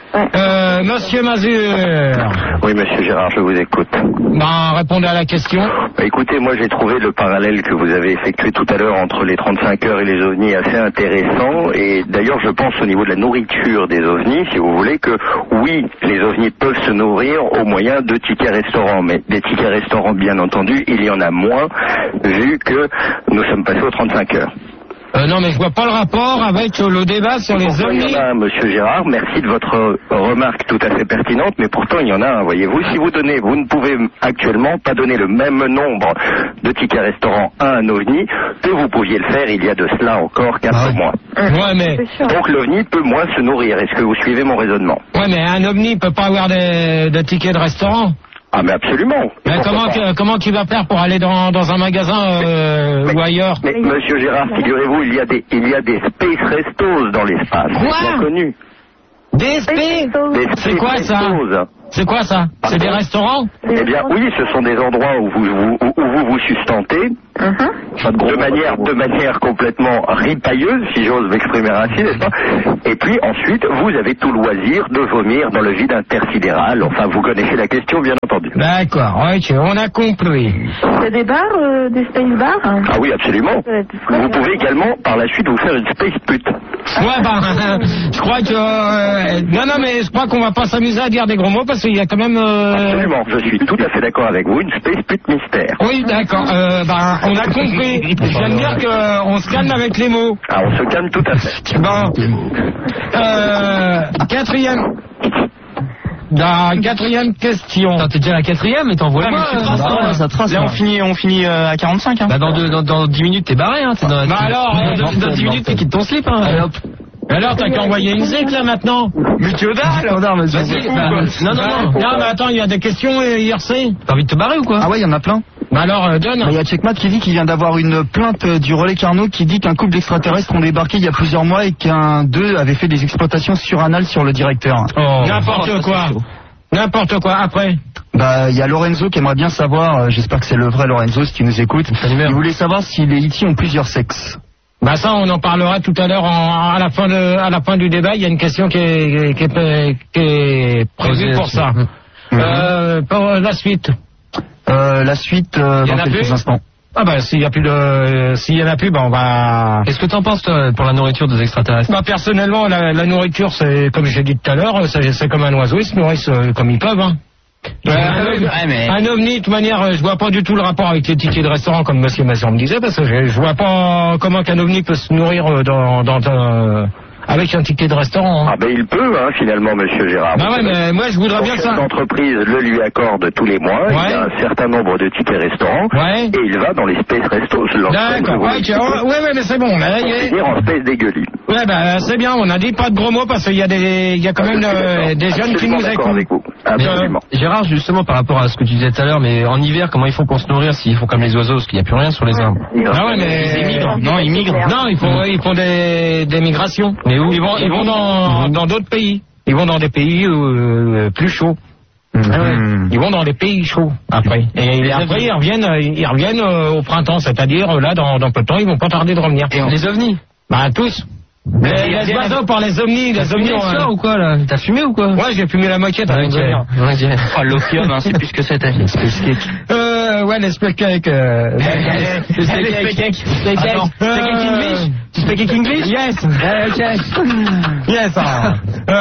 Speaker 11: Euh, Monsieur Mazur.
Speaker 10: Oui, monsieur Gérard, je vous écoute.
Speaker 11: Ben, répondez à la question.
Speaker 10: Bah, écoutez, moi j'ai trouvé le parallèle que vous avez effectué tout à l'heure entre les trente-cinq heures et les ovnis assez intéressant. Et d'ailleurs, je pense au niveau de la nourriture des ovnis, si vous voulez, que oui, les ovnis peuvent se nourrir au moyen de tickets restaurants. Mais des tickets restaurants, bien entendu, il y en a moins, vu que nous sommes passés aux trente-cinq heures.
Speaker 11: Euh, non, mais je vois pas le rapport avec euh, le débat sur les
Speaker 10: Pourtant,
Speaker 11: ovnis.
Speaker 10: il y en a un, monsieur Gérard, merci de votre remarque tout à fait pertinente, mais pourtant il y en a un, voyez-vous. Si vous donnez, vous ne pouvez actuellement pas donner le même nombre de tickets restaurants à un ovni que vous pouviez le faire il y a de cela encore quatre mois.
Speaker 11: Ouais, mais...
Speaker 10: Donc l'ovni peut moins se nourrir. Est-ce que vous suivez mon raisonnement?
Speaker 11: Ouais, mais un ovni peut pas avoir des, des tickets de restaurant.
Speaker 10: Ah, mais absolument.
Speaker 11: Mais comment, que, comment tu vas faire pour aller dans, dans un magasin euh,
Speaker 10: mais,
Speaker 11: ou ailleurs?
Speaker 10: Mais monsieur Gérard, figurez-vous, il y a des, il y a des space restos dans l'espace.
Speaker 11: Quoi?
Speaker 10: C'est bien connu.
Speaker 11: Des space? C'est quoi ça? C'est quoi ça? C'est des restaurants?
Speaker 10: Eh bien oui, ce sont des endroits où vous vous, où vous, vous sustentez uh-huh. de manière de manière complètement ripailleuse, si j'ose m'exprimer ainsi, n'est-ce pas? Et puis ensuite, vous avez tout loisir de vomir dans le vide intersidéral. Enfin, vous connaissez la question, bien entendu.
Speaker 11: D'accord, ok, on a compris.
Speaker 5: C'est des bars, euh, des space bars?
Speaker 10: Ah oui, absolument. Vous pouvez également, par la suite, vous faire une space pute.
Speaker 11: Ouais, ben, je crois que... Euh, non, non, mais je crois qu'on va pas s'amuser à dire des gros mots parce qu'il y a quand même... Euh...
Speaker 10: Absolument, je suis tout à fait d'accord avec vous, une space pute mystère.
Speaker 11: Oui, d'accord, euh, ben, on a compris. Je viens de dire qu'on se calme avec les mots.
Speaker 10: Ah, on se calme tout à fait.
Speaker 11: Bon, euh, quatrième... La quatrième question.
Speaker 7: T'es déjà à la quatrième, mais t'envoies
Speaker 11: ouais,
Speaker 7: moi.
Speaker 11: mais tu traces,
Speaker 7: bah,
Speaker 11: hein.
Speaker 7: Ça trace.
Speaker 12: Là, on finit, on finit euh, à quarante-cinq. Hein.
Speaker 7: Bah, dans, deux, dans, dans dix minutes, t'es barré. Hein. T'es dans,
Speaker 11: bah alors,
Speaker 7: dans, dans, dans dix minutes, t'es quitte ton slip. Hein. Allez, hop.
Speaker 11: Alors, t'as qu'à envoyer une zec là maintenant.
Speaker 12: Mais tu dalle.
Speaker 11: Vas-y. Bah, non, non, non. Non, mais attends, il y a des questions, I R C.
Speaker 7: T'as envie de te barrer ou quoi?
Speaker 8: Ah ouais, il y en a plein.
Speaker 11: Bah alors, euh, donne.
Speaker 8: Il y a Checkmat qui dit qu'il vient d'avoir une plainte euh, du relais Carnot qui dit qu'un couple d'extraterrestres ont débarqué il y a plusieurs mois et qu'un d'eux avait fait des exploitations suranales sur le directeur.
Speaker 11: Oh, n'importe oh, quoi. N'importe quoi. Après.
Speaker 8: Bah, il y a Lorenzo qui aimerait bien savoir, euh, j'espère que c'est le vrai Lorenzo si tu nous écoutes, il voulait savoir si les E T ont plusieurs sexes.
Speaker 11: Bah ça, on en parlera tout à l'heure en, à la fin de, à la fin du débat. Il y a une question qui est, qui est, qui est prévue pour ça. Mm-hmm. Euh, pour la suite.
Speaker 8: Euh, la suite euh, dans quelques plus instants.
Speaker 11: Ah bah s'il y a plus de, s'il y en a plus, bah on va.
Speaker 7: Qu'est-ce que t'en penses toi pour la nourriture des extraterrestres?
Speaker 11: Bah personnellement, la, la nourriture, c'est comme j'ai dit tout à l'heure, c'est, c'est comme un oiseau, ils se nourrissent euh, comme ils peuvent. Hein. Ouais, un, ovni, ouais, mais... un ovni, de toute manière, je vois pas du tout le rapport avec les tickets de restaurant, comme Monsieur Masson me disait, parce que je, je vois pas comment qu'un ovni peut se nourrir dans, dans, dans avec un ticket de restaurant. Hein.
Speaker 10: Ah ben il peut, hein, finalement, Monsieur Gérard.
Speaker 11: Bah ouais, mais moi je voudrais bien que ça.
Speaker 10: L'entreprise le lui accorde tous les mois, ouais. Il y a un certain nombre de tickets restaurants,
Speaker 11: ouais.
Speaker 10: Et il va dans les space restos.
Speaker 11: D'accord, ouais, okay. oh, ouais, ouais, mais c'est bon. Là,
Speaker 10: il est en space dégueulis.
Speaker 11: Ouais, bah c'est bien, on a dit pas de gros mots parce qu'il y a des, il y a quand ah, même euh, des jeunes qui nous écoutent.
Speaker 10: Absolument.
Speaker 7: Mais, Gérard, justement, par rapport à ce que tu disais tout à l'heure, mais en hiver, comment ils font pour se nourrir s'ils font comme les oiseaux, parce qu'il n'y a plus rien sur les arbres?
Speaker 11: Ah ouais, mais
Speaker 7: ils migrent. Non, ils migrent.
Speaker 11: Non, ils font, ils font des, des migrations.
Speaker 7: Mais où?
Speaker 11: Ils vont, ils vont dans, dans d'autres pays. Ils vont dans des pays euh, plus chauds. Mmh. Ah ouais. Ils vont dans des pays chauds après. Et, et après ils reviennent, ils reviennent euh, au printemps, c'est-à-dire là dans, dans peu de temps ils vont pas tarder de revenir.
Speaker 7: Et les ovnis?
Speaker 11: Bah tous. Les, les oiseaux par les ovnis, les ovnis
Speaker 7: ont un... ou quoi là? T'as fumé ou quoi?
Speaker 11: Ouais, j'ai fumé la moquette.
Speaker 7: Ouais, okay. Okay. Oh, l'opium, hein, c'est plus que c'était. Space cake.
Speaker 11: Euh, ouais, les space cake. Euh...
Speaker 7: les space cake. Space cake. English? Tu speak English?
Speaker 11: Yes. Ok. Yes. Ah.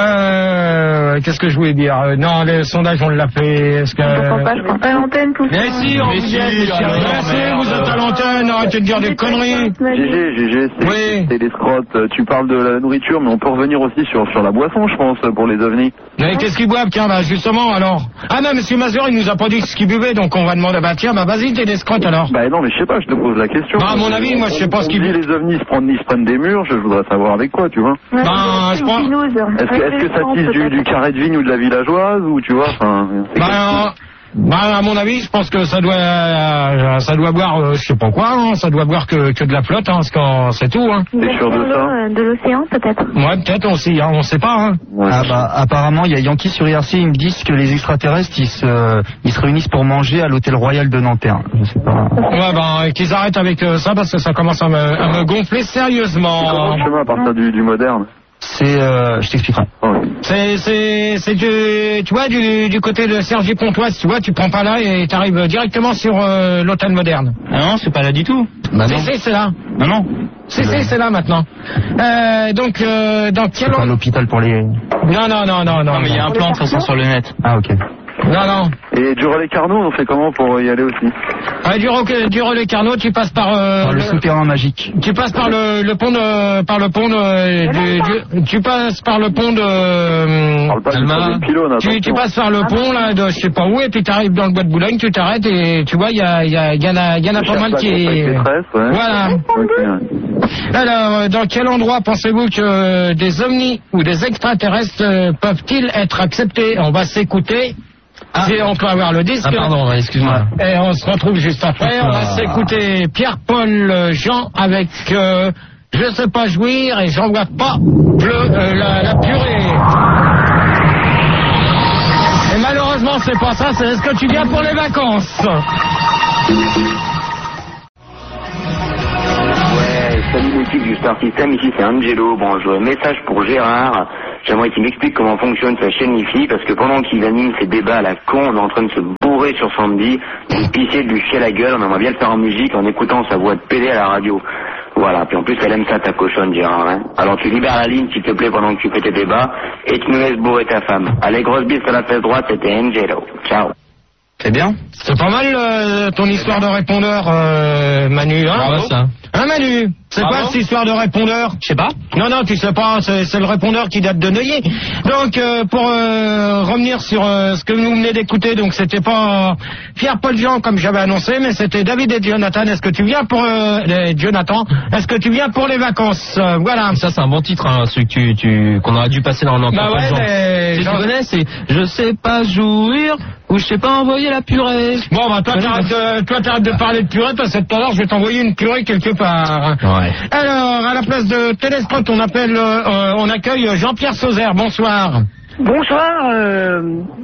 Speaker 11: Euh, qu'est-ce que je voulais dire? Non, le sondage on l'a fait. Est-ce que...
Speaker 5: Je comprends pas, je comprends pas l'antenne tout ça.
Speaker 11: Mais si, on vous êtes. Merci, vous êtes à l'antenne. Arrêtez de dire des conneries.
Speaker 2: Gégé, Gégé,
Speaker 11: oui.
Speaker 2: C'est des scrottes. Tu parles de la nourriture, mais on peut revenir aussi sur, sur la boisson, je pense, pour les ovnis.
Speaker 11: Mais qu'est-ce qu'ils boivent, tiens, bah, justement, alors? Ah non, Monsieur Mazur, il nous a pas dit ce qu'il buvait, donc on va demander, bah, tiens, bah, vas-y, t'es des scrottes, alors.
Speaker 2: Bah, non, mais je sais pas, je te pose la question.
Speaker 11: Bah, à mon avis, moi, je sais pas ce qu'ils
Speaker 2: buvent. Les ovnis se prennent, ils se prennent des murs, je voudrais savoir avec quoi, tu vois.
Speaker 5: Ouais,
Speaker 11: bah, je pense.
Speaker 2: Est-ce que, est-ce que ça tisse du, du carré de vigne ou de la villageoise, ou tu vois, enfin.
Speaker 11: Bah, bah, à mon avis, je pense que ça doit, euh, ça doit boire, euh, je sais pas quoi, hein, ça doit boire que, que de la flotte, hein, c'est tout, hein.
Speaker 2: T'es sûr de ça?
Speaker 5: De l'océan, peut-être.
Speaker 11: Ouais, peut-être aussi, hein, on sait pas, hein.
Speaker 8: Ouais. Ah bah, apparemment, il y a Yankee sur I R C, ils me disent que les extraterrestres, ils se, ils se réunissent pour manger à l'hôtel Royal de Nanterre. Je sais pas.
Speaker 11: Ouais, bah, qu'ils arrêtent avec euh, ça parce que ça commence à me, à me gonfler sérieusement.
Speaker 2: C'est comment le chemin à partir du, du moderne?
Speaker 8: C'est, euh, je t'expliquerai.
Speaker 11: C'est, c'est, c'est du, tu vois, du, du côté de Sergi Pontoise, tu vois, tu prends pas là et t'arrives directement sur euh, l'hôtel moderne.
Speaker 12: Ah non, c'est pas là du tout.
Speaker 11: Bah si, si, c'est là.
Speaker 12: Non, non.
Speaker 11: Si, si, c'est là maintenant. Euh, donc, euh, dans quel...
Speaker 8: C'est pas l'hôpital pour les...
Speaker 11: Non, non, non, non, non.
Speaker 12: Non, mais il y a un plan de toute façon sur le net.
Speaker 8: Ah, ok.
Speaker 11: Non, non.
Speaker 2: Et du relais Carnot, on fait comment pour y aller aussi?
Speaker 11: Ouais, du, ro- du relais Carnot, tu passes par... Euh,
Speaker 8: Par le
Speaker 11: le-
Speaker 8: souterrain magique.
Speaker 11: Tu passes par le, le pont de... Par le pont de... du- du- tu passes par le pont de... euh,
Speaker 2: On parle pas du
Speaker 11: Alma.
Speaker 2: troisième pylône,
Speaker 11: Tu, tu
Speaker 2: attention.
Speaker 11: passes par le pont, là, de je sais pas où, et puis t'arrives dans le bois de Boulogne, tu t'arrêtes, et tu vois, il y, a, il y, a, il y en a, il y en a pas mal qui...
Speaker 2: Avec les tresses, ouais.
Speaker 11: Voilà.
Speaker 2: Ok, ouais.
Speaker 11: Alors, euh, dans quel endroit pensez-vous que euh, des ovnis ou des extraterrestres euh, peuvent-ils être acceptés? On va s'écouter.
Speaker 7: Ah.
Speaker 11: Si on peut avoir le disque.
Speaker 7: Ah pardon, ouais, excuse-moi.
Speaker 11: Et on se retrouve juste après. On va
Speaker 7: Ah.
Speaker 11: s'écouter Pierre-Paul Jean avec euh, Je sais pas jouir et j'en vois pas bleu, euh, la, la purée. Et malheureusement, c'est pas ça. C'est est-ce que tu viens pour les vacances?
Speaker 13: Ouais, salut l'équipe du Star System, ici c'est Angelo. Bon, je un message pour Gérard. J'aimerais qu'il m'explique comment fonctionne sa chaîne Wi-Fi, parce que pendant qu'il anime ses débats à la con, on est en train de se bourrer sur Sandy, de pisser, de lui chier la gueule, on aimerait bien le faire en musique en écoutant sa voix de pédé à la radio. Voilà, puis en plus elle aime ça ta cochonne Gérard, hein. Alors tu libères la ligne s'il te plaît pendant que tu fais tes débats, et tu nous laisses bourrer ta femme. Allez, grosse bise à la fesse droite, c'était Angelo. Ciao.
Speaker 11: C'est bien. C'est pas mal euh, ton histoire de répondeur, euh, Manu. Hein,
Speaker 7: Bravo, ça.
Speaker 11: Hein, Manu? C'est
Speaker 7: Bravo.
Speaker 11: quoi cette histoire de répondeur?
Speaker 7: Je sais pas.
Speaker 11: Non, non, tu sais pas, c'est, c'est le répondeur qui date de Neuilly. Donc, euh, pour euh, revenir sur euh, ce que vous venez d'écouter, donc c'était pas Pierre-Paul Jean comme j'avais annoncé, mais c'était David et Jonathan. Est-ce que tu viens pour euh, les, Jonathan? Est-ce que tu viens pour les vacances? Euh, Voilà.
Speaker 7: Ça, c'est un bon titre, hein, celui que tu, tu, qu'on aurait dû passer dans l'entente.
Speaker 11: Bah ouais, mais
Speaker 7: Tu
Speaker 11: j'en-
Speaker 7: connais, c'est Je sais pas jouir ou je sais pas envoyer la purée.
Speaker 11: Bon, bah toi, t'arrêtes de, toi, t'arrêtes de parler de purée, parce que tout à l'heure, je vais t'envoyer une purée quelque part.
Speaker 7: Ouais.
Speaker 11: Alors, à la place de Téléspot, on appelle, euh, euh, on accueille Jean-Pierre Sauzère. Bonsoir.
Speaker 14: Bonsoir, euh,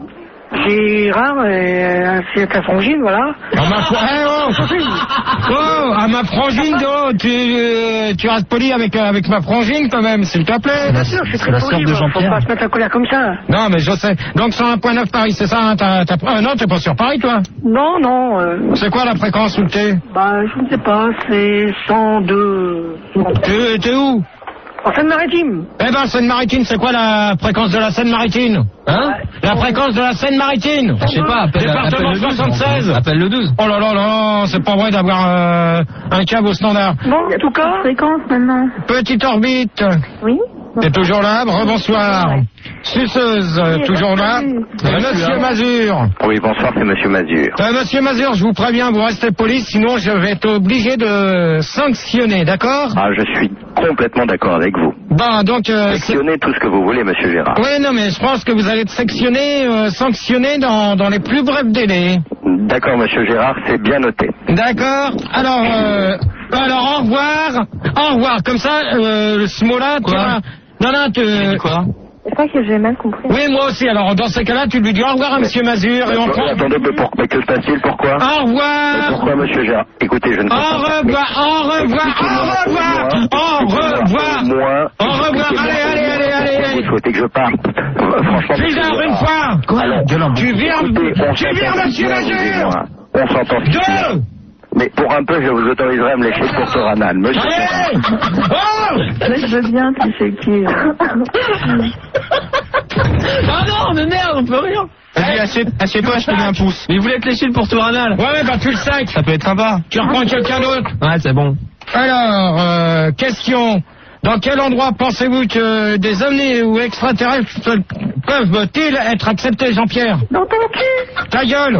Speaker 14: Gérard, et c'est ta frangine, voilà.
Speaker 11: À ma, fr- eh, oh, oh, à ma frangine, oh, tu, euh, tu restes poli avec, euh, avec ma frangine quand même, s'il te plaît.
Speaker 14: Bien sûr, je suis très poli, moi, faut pas se mettre en colère comme ça.
Speaker 11: Non, mais je sais. Donc, cent un virgule neuf Paris, c'est ça, hein, t'as, t'as, euh, non, t'es pas sur Paris, toi?
Speaker 14: Non, non, euh,
Speaker 11: C'est quoi la fréquence où t'es?
Speaker 14: bah, je ne sais pas, c'est cent deux.
Speaker 11: T'es, t'es où?
Speaker 14: En Seine-Maritime.
Speaker 11: Eh ben, Seine-Maritime, c'est quoi la fréquence de la Seine-Maritime? Hein? La fréquence de la Seine-Maritime?
Speaker 7: Je sais pas, appelle,
Speaker 11: Département
Speaker 7: appelle le douze.
Speaker 11: soixante-seize.
Speaker 7: Appelle le douze.
Speaker 11: Oh là là là, c'est pas vrai d'avoir euh, un câble au standard.
Speaker 14: Bon, en tout cas.
Speaker 9: Fréquence maintenant.
Speaker 11: Petite orbite.
Speaker 9: Oui.
Speaker 11: T'es toujours là? Rebonsoir. Suceuse, euh, toujours là. Euh, Monsieur Mazur.
Speaker 10: Oui, bonsoir, c'est Monsieur Mazur.
Speaker 11: Euh, Monsieur Mazur, je vous préviens, vous restez poli, sinon je vais être obligé de sanctionner, d'accord?
Speaker 10: Ah, je suis complètement d'accord avec vous.
Speaker 11: Bon, donc... Euh,
Speaker 10: Sectionnez tout ce que vous voulez, Monsieur Gérard.
Speaker 11: oui, non, mais je pense que vous allez être sectionné, euh, sanctionné dans, dans les plus brefs délais.
Speaker 10: D'accord, Monsieur Gérard, c'est bien noté.
Speaker 11: D'accord. Alors, euh, alors au revoir. Au revoir. Comme ça, euh, ce mot-là, tu vas... Non, non, tu...
Speaker 7: Quoi?
Speaker 9: Je crois que j'ai mal compris.
Speaker 11: Oui, moi aussi. Alors, dans ces cas-là, tu lui dis au revoir à Monsieur Mazur et on prend...
Speaker 10: Attendez, mais, pour... mais que se passe-t-il? Pourquoi?
Speaker 11: Au revoir.
Speaker 10: Mais pourquoi, Monsieur Gérard? Écoutez, je ne
Speaker 11: Au
Speaker 10: comprends pas.
Speaker 11: revoir, au revoir, au revoir, au revoir,
Speaker 10: Moi,
Speaker 11: au revoir, allez, allez, allez, allez, allez.
Speaker 10: vous souhaitez que je parte? Euh, Franchement, Monsieur
Speaker 11: Bizarre, une
Speaker 10: Gérard.
Speaker 11: fois.
Speaker 10: Quoi?
Speaker 11: Tu viens,
Speaker 10: Écoutez, on
Speaker 11: tu viens,
Speaker 10: s'entend
Speaker 11: Monsieur
Speaker 10: bien,
Speaker 11: Mazur.
Speaker 10: excusez-moi. On s'entend suffisamment.
Speaker 11: Deux.
Speaker 10: Mais pour un peu, je vous autoriserai à me lécher pour ce ranal. Monsieur
Speaker 11: Allez. Oh.
Speaker 9: Mais je veux bien, tu sais qui.
Speaker 7: Ah non, mais merde, on peut rien.
Speaker 12: Vas-y, assieds- assieds-toi, je te mets un pouce.
Speaker 7: Mais il voulait te lécher le pourtour-anal.
Speaker 11: Ouais, bah tu le sais.
Speaker 12: Ça peut être sympa.
Speaker 11: Tu reprends quelqu'un d'autre.
Speaker 7: Ouais, c'est bon.
Speaker 11: Alors, euh, question. Dans quel endroit pensez-vous que des ovnis ou extraterrestres peuvent-ils être acceptés, Jean-Pierre?
Speaker 14: Dans ton cul.
Speaker 11: Ta gueule.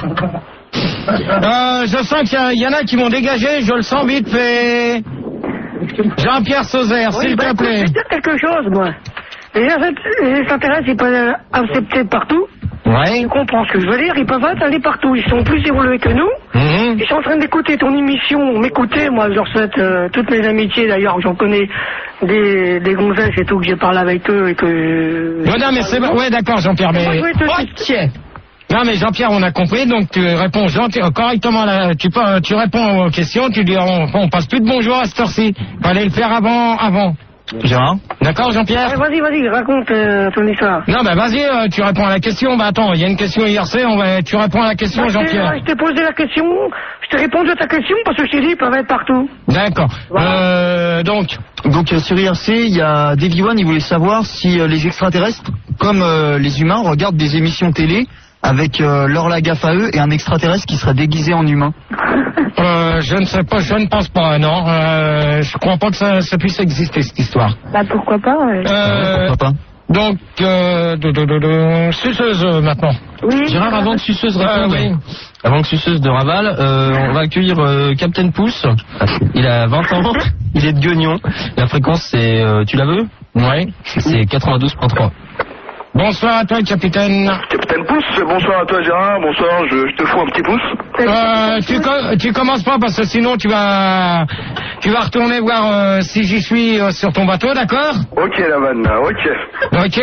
Speaker 11: Euh, je sens qu'il y a- il y, en a qui m'ont dégagé, je le sens vite fait. Jean-Pierre Sauzère,
Speaker 14: Oui,
Speaker 11: s'il
Speaker 14: bah,
Speaker 11: te
Speaker 14: écoute,
Speaker 11: plaît.
Speaker 14: je vais te dire quelque chose, moi. Les les extraterrestres, ils peuvent accepter partout.
Speaker 11: Ouais.
Speaker 14: Tu comprends ce que je veux dire? Ils peuvent aller partout. Ils sont plus évolués que nous.
Speaker 11: Mhm.
Speaker 14: Ils sont en train d'écouter ton émission, m'écouter. Moi, je leur souhaite euh, toutes mes amitiés. D'ailleurs, j'en connais des, des gonzesses et tout, que j'ai parlé avec eux et que...
Speaker 11: Ouais, non, mais c'est bon. Ouais, d'accord, Jean-Pierre, mais...
Speaker 14: Moi, je voulais te-
Speaker 11: Ok. Non, mais Jean-Pierre, on a compris, donc tu réponds gentil- correctement, à la- tu, peux- tu réponds aux questions, tu dis on, on passe plus de bonjour à cette heure-ci. Fallait le faire avant, avant. Gérard. D'accord, Jean-Pierre?
Speaker 14: Ouais, vas-y, vas-y, raconte euh, ton histoire.
Speaker 11: Non, bah vas-y, euh, tu réponds à la question. Bah attends, il y a une question I R C, on va... tu réponds à la question,
Speaker 14: Bah,
Speaker 11: Jean-Pierre.
Speaker 14: Je t'ai posé la question, je t'ai répondu à ta question parce que je t'ai dit, ils peuvent être partout.
Speaker 11: D'accord. Euh, donc.
Speaker 8: Donc euh, sur I R C, il y a Davy One, il voulait savoir si euh, les extraterrestres, comme euh, les humains, regardent des émissions télé avec euh, leur la gaffe à eux et un extraterrestre qui serait déguisé en humain.
Speaker 11: Euh, je ne sais pas, je ne pense pas, non. Euh, je crois pas que ça, ça puisse exister, cette histoire.
Speaker 9: Bah pourquoi pas ouais.
Speaker 11: Euh,
Speaker 8: Pourquoi pas?
Speaker 11: Donc, euh, de, de, de, de, suceuse euh, maintenant.
Speaker 9: Oui.
Speaker 7: Gérard, avant que Suceuse réponde,
Speaker 11: Euh, oui.
Speaker 7: avant que Suceuse de Raval, euh, on va accueillir euh, Captain Pouce. Il a vingt ans, il est de Guignon. La fréquence, c'est, euh, tu la veux?
Speaker 11: Oui.
Speaker 7: C'est quatre-vingt-douze point trois.
Speaker 11: Bonsoir à toi, capitaine.
Speaker 6: Capitaine Pouce, bonsoir à toi Gérard, bonsoir, je, je te fous un petit pouce.
Speaker 11: Euh, tu, co- tu commences pas parce que sinon tu vas tu vas retourner voir euh, si j'y suis euh, sur ton bateau, d'accord?
Speaker 6: Ok la vanne, ok.
Speaker 11: Ok.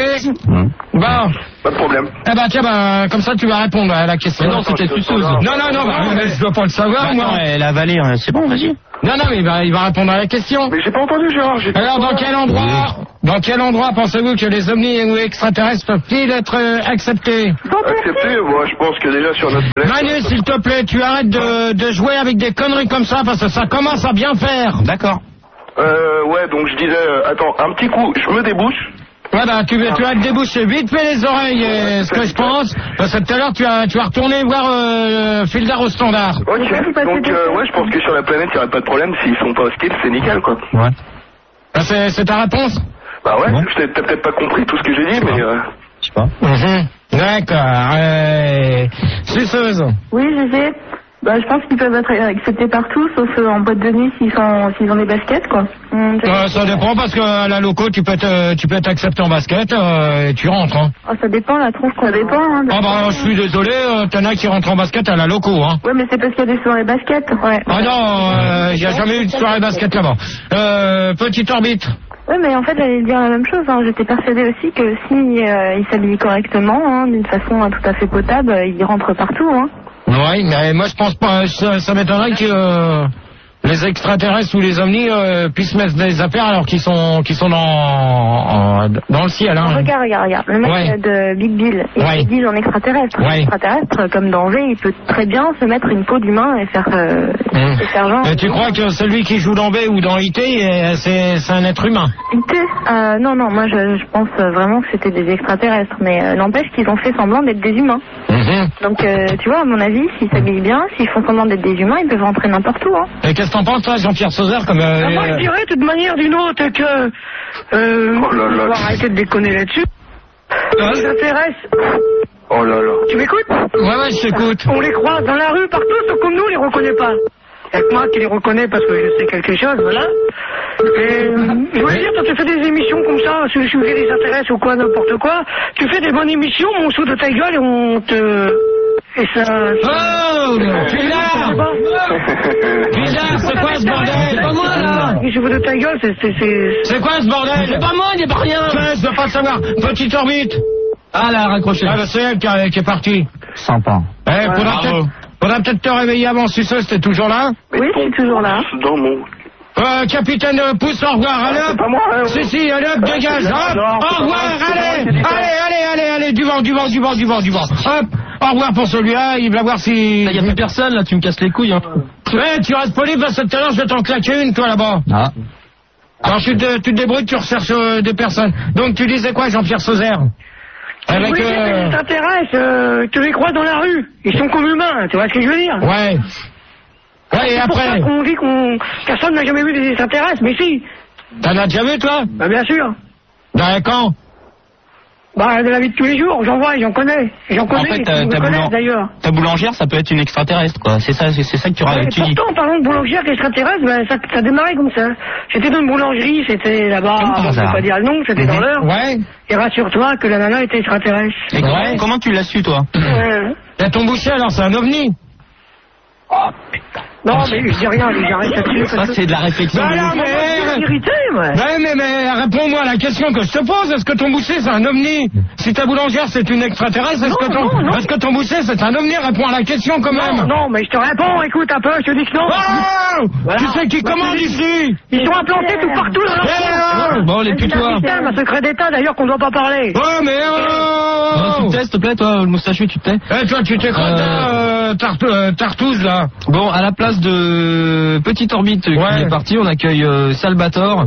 Speaker 11: Bon.
Speaker 6: Pas de problème.
Speaker 11: Eh ben tiens, bah, comme ça tu vas répondre à la question.
Speaker 7: Mais non, c'était Suceuse.
Speaker 11: Non, non, non, bah, mais je dois pas le savoir,
Speaker 12: Bah,
Speaker 11: moi.
Speaker 12: attends, elle a avalé, hein, c'est bon, vas-y.
Speaker 11: Non, non, mais il va, il va répondre à la question.
Speaker 6: Mais j'ai pas entendu Gérard, j'ai
Speaker 11: Alors, dans quel endroit, dans quel endroit pensez-vous que les ovnis ou extraterrestres peuvent-ils être euh, acceptés?
Speaker 6: accepté, moi je pense que déjà sur notre planète...
Speaker 11: Manu, s'il te plaît, tu arrêtes de, de jouer avec des conneries comme ça parce que ça commence à bien faire.
Speaker 12: D'accord.
Speaker 6: Euh, ouais, donc je disais, euh, attends, un petit coup, je me débouche.
Speaker 11: Ouais, bah, tu, tu vas te déboucher vite fait les oreilles, et ce que je pense, parce que tout à l'heure, tu vas, tu vas retourner voir euh, Fildar au standard.
Speaker 6: Ok, donc euh, ouais, je pense que sur la planète, il n'y aurait pas de problème, s'ils sont pas hostiles, c'est nickel, quoi.
Speaker 11: Ouais. Ah, c'est, c'est ta réponse?
Speaker 6: Bah ouais, t'as t'as peut-être pas compris tout ce que j'ai dit, mais... Euh...
Speaker 7: Je sais pas.
Speaker 11: Mhm. D'accord. Euh... Suceuse.
Speaker 5: Oui, je sais. Bah, je pense qu'ils peuvent être acceptés partout, sauf euh, en boîte de nuit s'ils sont, s'ils ont des baskets, quoi. Hum,
Speaker 11: Euh, ça dépend parce qu'à la loco, tu peux être, tu peux être accepté en basket euh, et tu rentres. Hein.
Speaker 5: Oh, ça dépend, la trouve, ça dépend. Hein,
Speaker 11: Ah bah, je suis désolé, euh, t'en as qui rentrent en basket à la loco. Hein.
Speaker 5: Ouais, mais c'est parce qu'il y a des soirées basket, ouais.
Speaker 11: Ah non, il n'y a jamais eu de soirée basket là-bas. Euh, petite orbite.
Speaker 5: Oui, mais en fait, j'allais dire la même chose. Hein. J'étais persuadée aussi que si euh, ils s'habillent correctement, hein, d'une façon euh, tout à fait potable, euh, ils rentrent partout. Hein.
Speaker 11: Oui, mais moi je pense pas, ça, ça m'étonnerait que euh, les extraterrestres ou les ovnis euh, puissent mettre des affaires alors qu'ils sont qu'ils sont dans, en, dans le ciel. Hein.
Speaker 5: Regarde, regarde, regarde. Le mec
Speaker 11: Ouais.
Speaker 5: de Big Bill, il
Speaker 11: Ouais.
Speaker 5: se dit en extraterrestre.
Speaker 11: Ouais.
Speaker 5: Extraterrestre, comme danger, il peut très bien se mettre une peau d'humain et faire, euh,
Speaker 11: Mmh.
Speaker 5: et faire genre.
Speaker 11: Et tu crois que celui qui joue dans B ou dans I T, euh, c'est c'est un être humain?
Speaker 5: I T euh, Non, non, moi je, je pense vraiment que c'était des extraterrestres, mais euh, n'empêche qu'ils ont fait semblant d'être des humains.
Speaker 11: Mmh.
Speaker 5: Donc, euh, tu vois, à mon avis, s'ils s'habillent bien, s'ils font semblant d'être des humains, ils peuvent rentrer n'importe où. Hein.
Speaker 11: Et qu'est-ce que t'en penses, toi, Jean-Pierre Sauzère, comme... Euh,
Speaker 14: Ah, moi, je dirais, de toute manière d'une autre, que... Euh,
Speaker 6: Oh là là.
Speaker 14: on va arrêter de déconner là-dessus.
Speaker 11: Ouais.
Speaker 14: Les intéresse.
Speaker 6: Oh là là.
Speaker 14: Tu m'écoutes?
Speaker 11: Ouais, ouais, je t'écoute.
Speaker 14: On les croise dans la rue, partout, sauf comme nous, on les reconnaît pas. Il y a que moi qui les reconnais parce que je sais quelque chose, voilà. Et, je veux dire, quand tu fais des émissions comme ça, sur le sujet des intérêts ou quoi, n'importe quoi, tu fais des bonnes émissions, mon sou de ta gueule et on te... Et ça...
Speaker 11: Oh, Fildar Fildar, c'est quoi ce bordel? C'est pas moi, là.
Speaker 14: Les cheveux de ta gueule, c'est... C'est, c'est...
Speaker 11: C'est quoi ce bordel?
Speaker 7: C'est pas moi, il n'y a pas rien.
Speaker 11: Tiens, je veux pas savoir. Petite orbite.
Speaker 7: Ah, là, raccroché.
Speaker 11: Ah, bah, c'est elle qui, a- qui est partie.
Speaker 8: Sympa.
Speaker 11: Eh, faudra
Speaker 7: bravo.
Speaker 11: peut-être faudra peut-être te réveiller avant, Suceuse, t'es toujours là?
Speaker 5: Oui, je suis toujours là.
Speaker 6: Dans mon...
Speaker 11: Euh, capitaine euh, Pouce, au revoir, allez hop.
Speaker 6: pas moi, hein.
Speaker 11: Si, si, allez hop, dégage, hop.
Speaker 6: non,
Speaker 11: Au
Speaker 6: c'est
Speaker 11: revoir,
Speaker 6: pas moi,
Speaker 11: allez.
Speaker 6: c'est moi qui ai dit ça.
Speaker 11: Allez, allez, allez, allez, du vent, du vent, du vent, du vent, du vent. Hop. Au revoir pour celui-là, il va voir si...
Speaker 7: Il n'y a plus personne, là, tu me casses les couilles. Hein.
Speaker 11: Ouais, tu restes poli parce que tout à l'heure, je vais t'en claquer une, toi, là-bas.
Speaker 7: Ah.
Speaker 11: Alors, tu te, tu te débrouilles, tu recherches euh, des personnes. Donc, tu disais quoi, Jean-Pierre Sauzère? Avec,
Speaker 14: Oui,
Speaker 11: euh...
Speaker 14: les extraterrestres, euh, tu les crois dans la rue. Ils sont comme humains, tu vois ce que je veux dire?
Speaker 11: Ouais. Ouais, et
Speaker 14: C'est pour ça
Speaker 11: après?
Speaker 14: qu'on dit qu'on... Personne n'a jamais vu des extraterrestres, mais si.
Speaker 11: T'en as déjà vu, toi?
Speaker 14: Bah bien sûr.
Speaker 11: Dans quand?
Speaker 14: Bah de la vie de tous les jours, j'en vois, j'en connais. J'en connais,
Speaker 12: En fait,
Speaker 14: qui
Speaker 12: ta,
Speaker 14: me
Speaker 12: ta,
Speaker 14: connaissent
Speaker 12: boulan-
Speaker 14: d'ailleurs.
Speaker 12: ta boulangère, ça peut être une extraterrestre, quoi. C'est ça, c'est, c'est ça que tu, ra-
Speaker 14: Ouais,
Speaker 12: tu dis.
Speaker 14: pourtant, en parlant de boulangère extraterrestre, ben, ça, ça démarrait comme ça. J'étais dans une boulangerie, c'était là-bas,
Speaker 12: Comme par
Speaker 14: on ne
Speaker 12: hasard.
Speaker 14: peut pas dire le nom, c'était dans l'heure.
Speaker 11: Ouais.
Speaker 14: Et rassure-toi que la nana était extraterrestre.
Speaker 12: Et comment,
Speaker 11: Ouais.
Speaker 12: comment tu l'as su, toi?
Speaker 14: Ouais.
Speaker 11: Et ton boucher, alors, c'est un ovni?
Speaker 14: Non, mais je dis rien, j'arrête là-dessus.
Speaker 12: Ça, c'est de la réflexion.
Speaker 11: Bah
Speaker 12: de
Speaker 11: non,
Speaker 12: ouf.
Speaker 11: mais
Speaker 14: suis irrité, moi.
Speaker 11: Ouais, mais, mais réponds-moi à la question que je te pose. Est-ce que ton boucher, c'est un ovni? Si ta boulangère, c'est une extraterrestre, est-ce que, ton... est-ce que ton boucher, c'est un ovni? Réponds à la question quand même.
Speaker 14: Non, non, mais je te réponds, écoute un peu, je te dis que non.
Speaker 11: Oh
Speaker 14: Voilà.
Speaker 11: Tu sais qui commande ici?
Speaker 14: Ils sont implantés tout partout dans leur
Speaker 11: Eh,
Speaker 14: coin.
Speaker 11: bon, les putois.
Speaker 14: C'est un secret d'État d'ailleurs qu'on doit pas parler.
Speaker 11: Ouais, mais oh
Speaker 7: Non, tu te tais, s'il te plaît, toi, le moustachu, tu te tais.
Speaker 11: Eh, toi, tu t'es quoi,
Speaker 7: Euh,
Speaker 11: euh, Tart- euh, Tartouze, là?
Speaker 7: Bon, à la place de Petite Orbite
Speaker 11: Ouais.
Speaker 7: qui est parti, on accueille euh, Salvatore.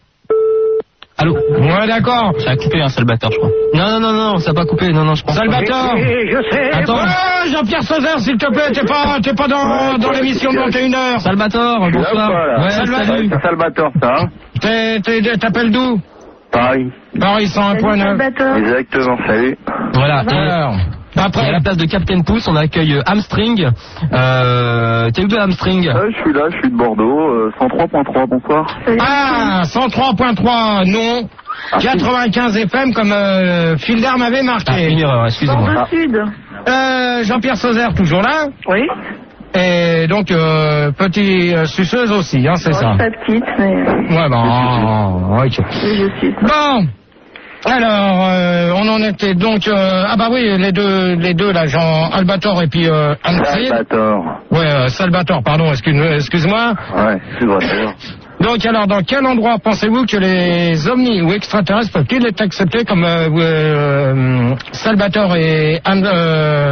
Speaker 7: Allô?
Speaker 11: Ouais, d'accord.
Speaker 7: Ça a coupé, hein, Salvatore, je crois. Non, non, non, non, ça n'a pas coupé, non, non, je pense
Speaker 11: Salvatore.
Speaker 14: Oui, oui, je sais.
Speaker 11: Attends. Ouais, Jean-Pierre Sauzère, s'il te plaît, t'es pas, t'es pas dans, dans l'émission de vingt et une heures.
Speaker 7: Salvatore, bonsoir. Ouais, salut.
Speaker 10: C'est Salvatore, ça, hein?
Speaker 11: T'es- t'es- T'appelles d'où?
Speaker 10: Paris.
Speaker 11: Paris cent un point neuf.
Speaker 10: Exactement, salut.
Speaker 7: Voilà.
Speaker 11: Alors,
Speaker 7: après, à la place de Captain Pouce, on accueille euh, Hamstring. Euh, T'es où de Hamstring?
Speaker 2: Euh, je suis là, je suis de Bordeaux, euh, cent trois point trois, bonsoir.
Speaker 11: Ah, cent trois point trois, non. quatre-vingt-quinze F M comme euh, Phil d'Arme avait marqué.
Speaker 7: Ah, une erreur, excusez-moi.
Speaker 5: Bordeaux Sud.
Speaker 11: Euh, Jean-Pierre Sauzère, toujours là?
Speaker 14: Oui.
Speaker 11: Et donc, euh, petit euh, suceuse aussi, hein, c'est ça?
Speaker 5: Pas petite, mais
Speaker 11: Ouais, bon, ok.
Speaker 5: je suis.
Speaker 11: Bon, alors, euh, on en était donc... euh, ah bah oui, les deux, les deux là, Jean Albator et puis euh, Hamstring.
Speaker 10: Salvatore.
Speaker 11: Ouais, euh, Salvatore, pardon, excuse- excuse-moi.
Speaker 10: Ouais, c'est vrai.
Speaker 11: Donc alors, dans quel endroit pensez-vous que les ovnis ou extraterrestres peuvent-ils être acceptés comme euh, euh, Salvatore et Ham- euh,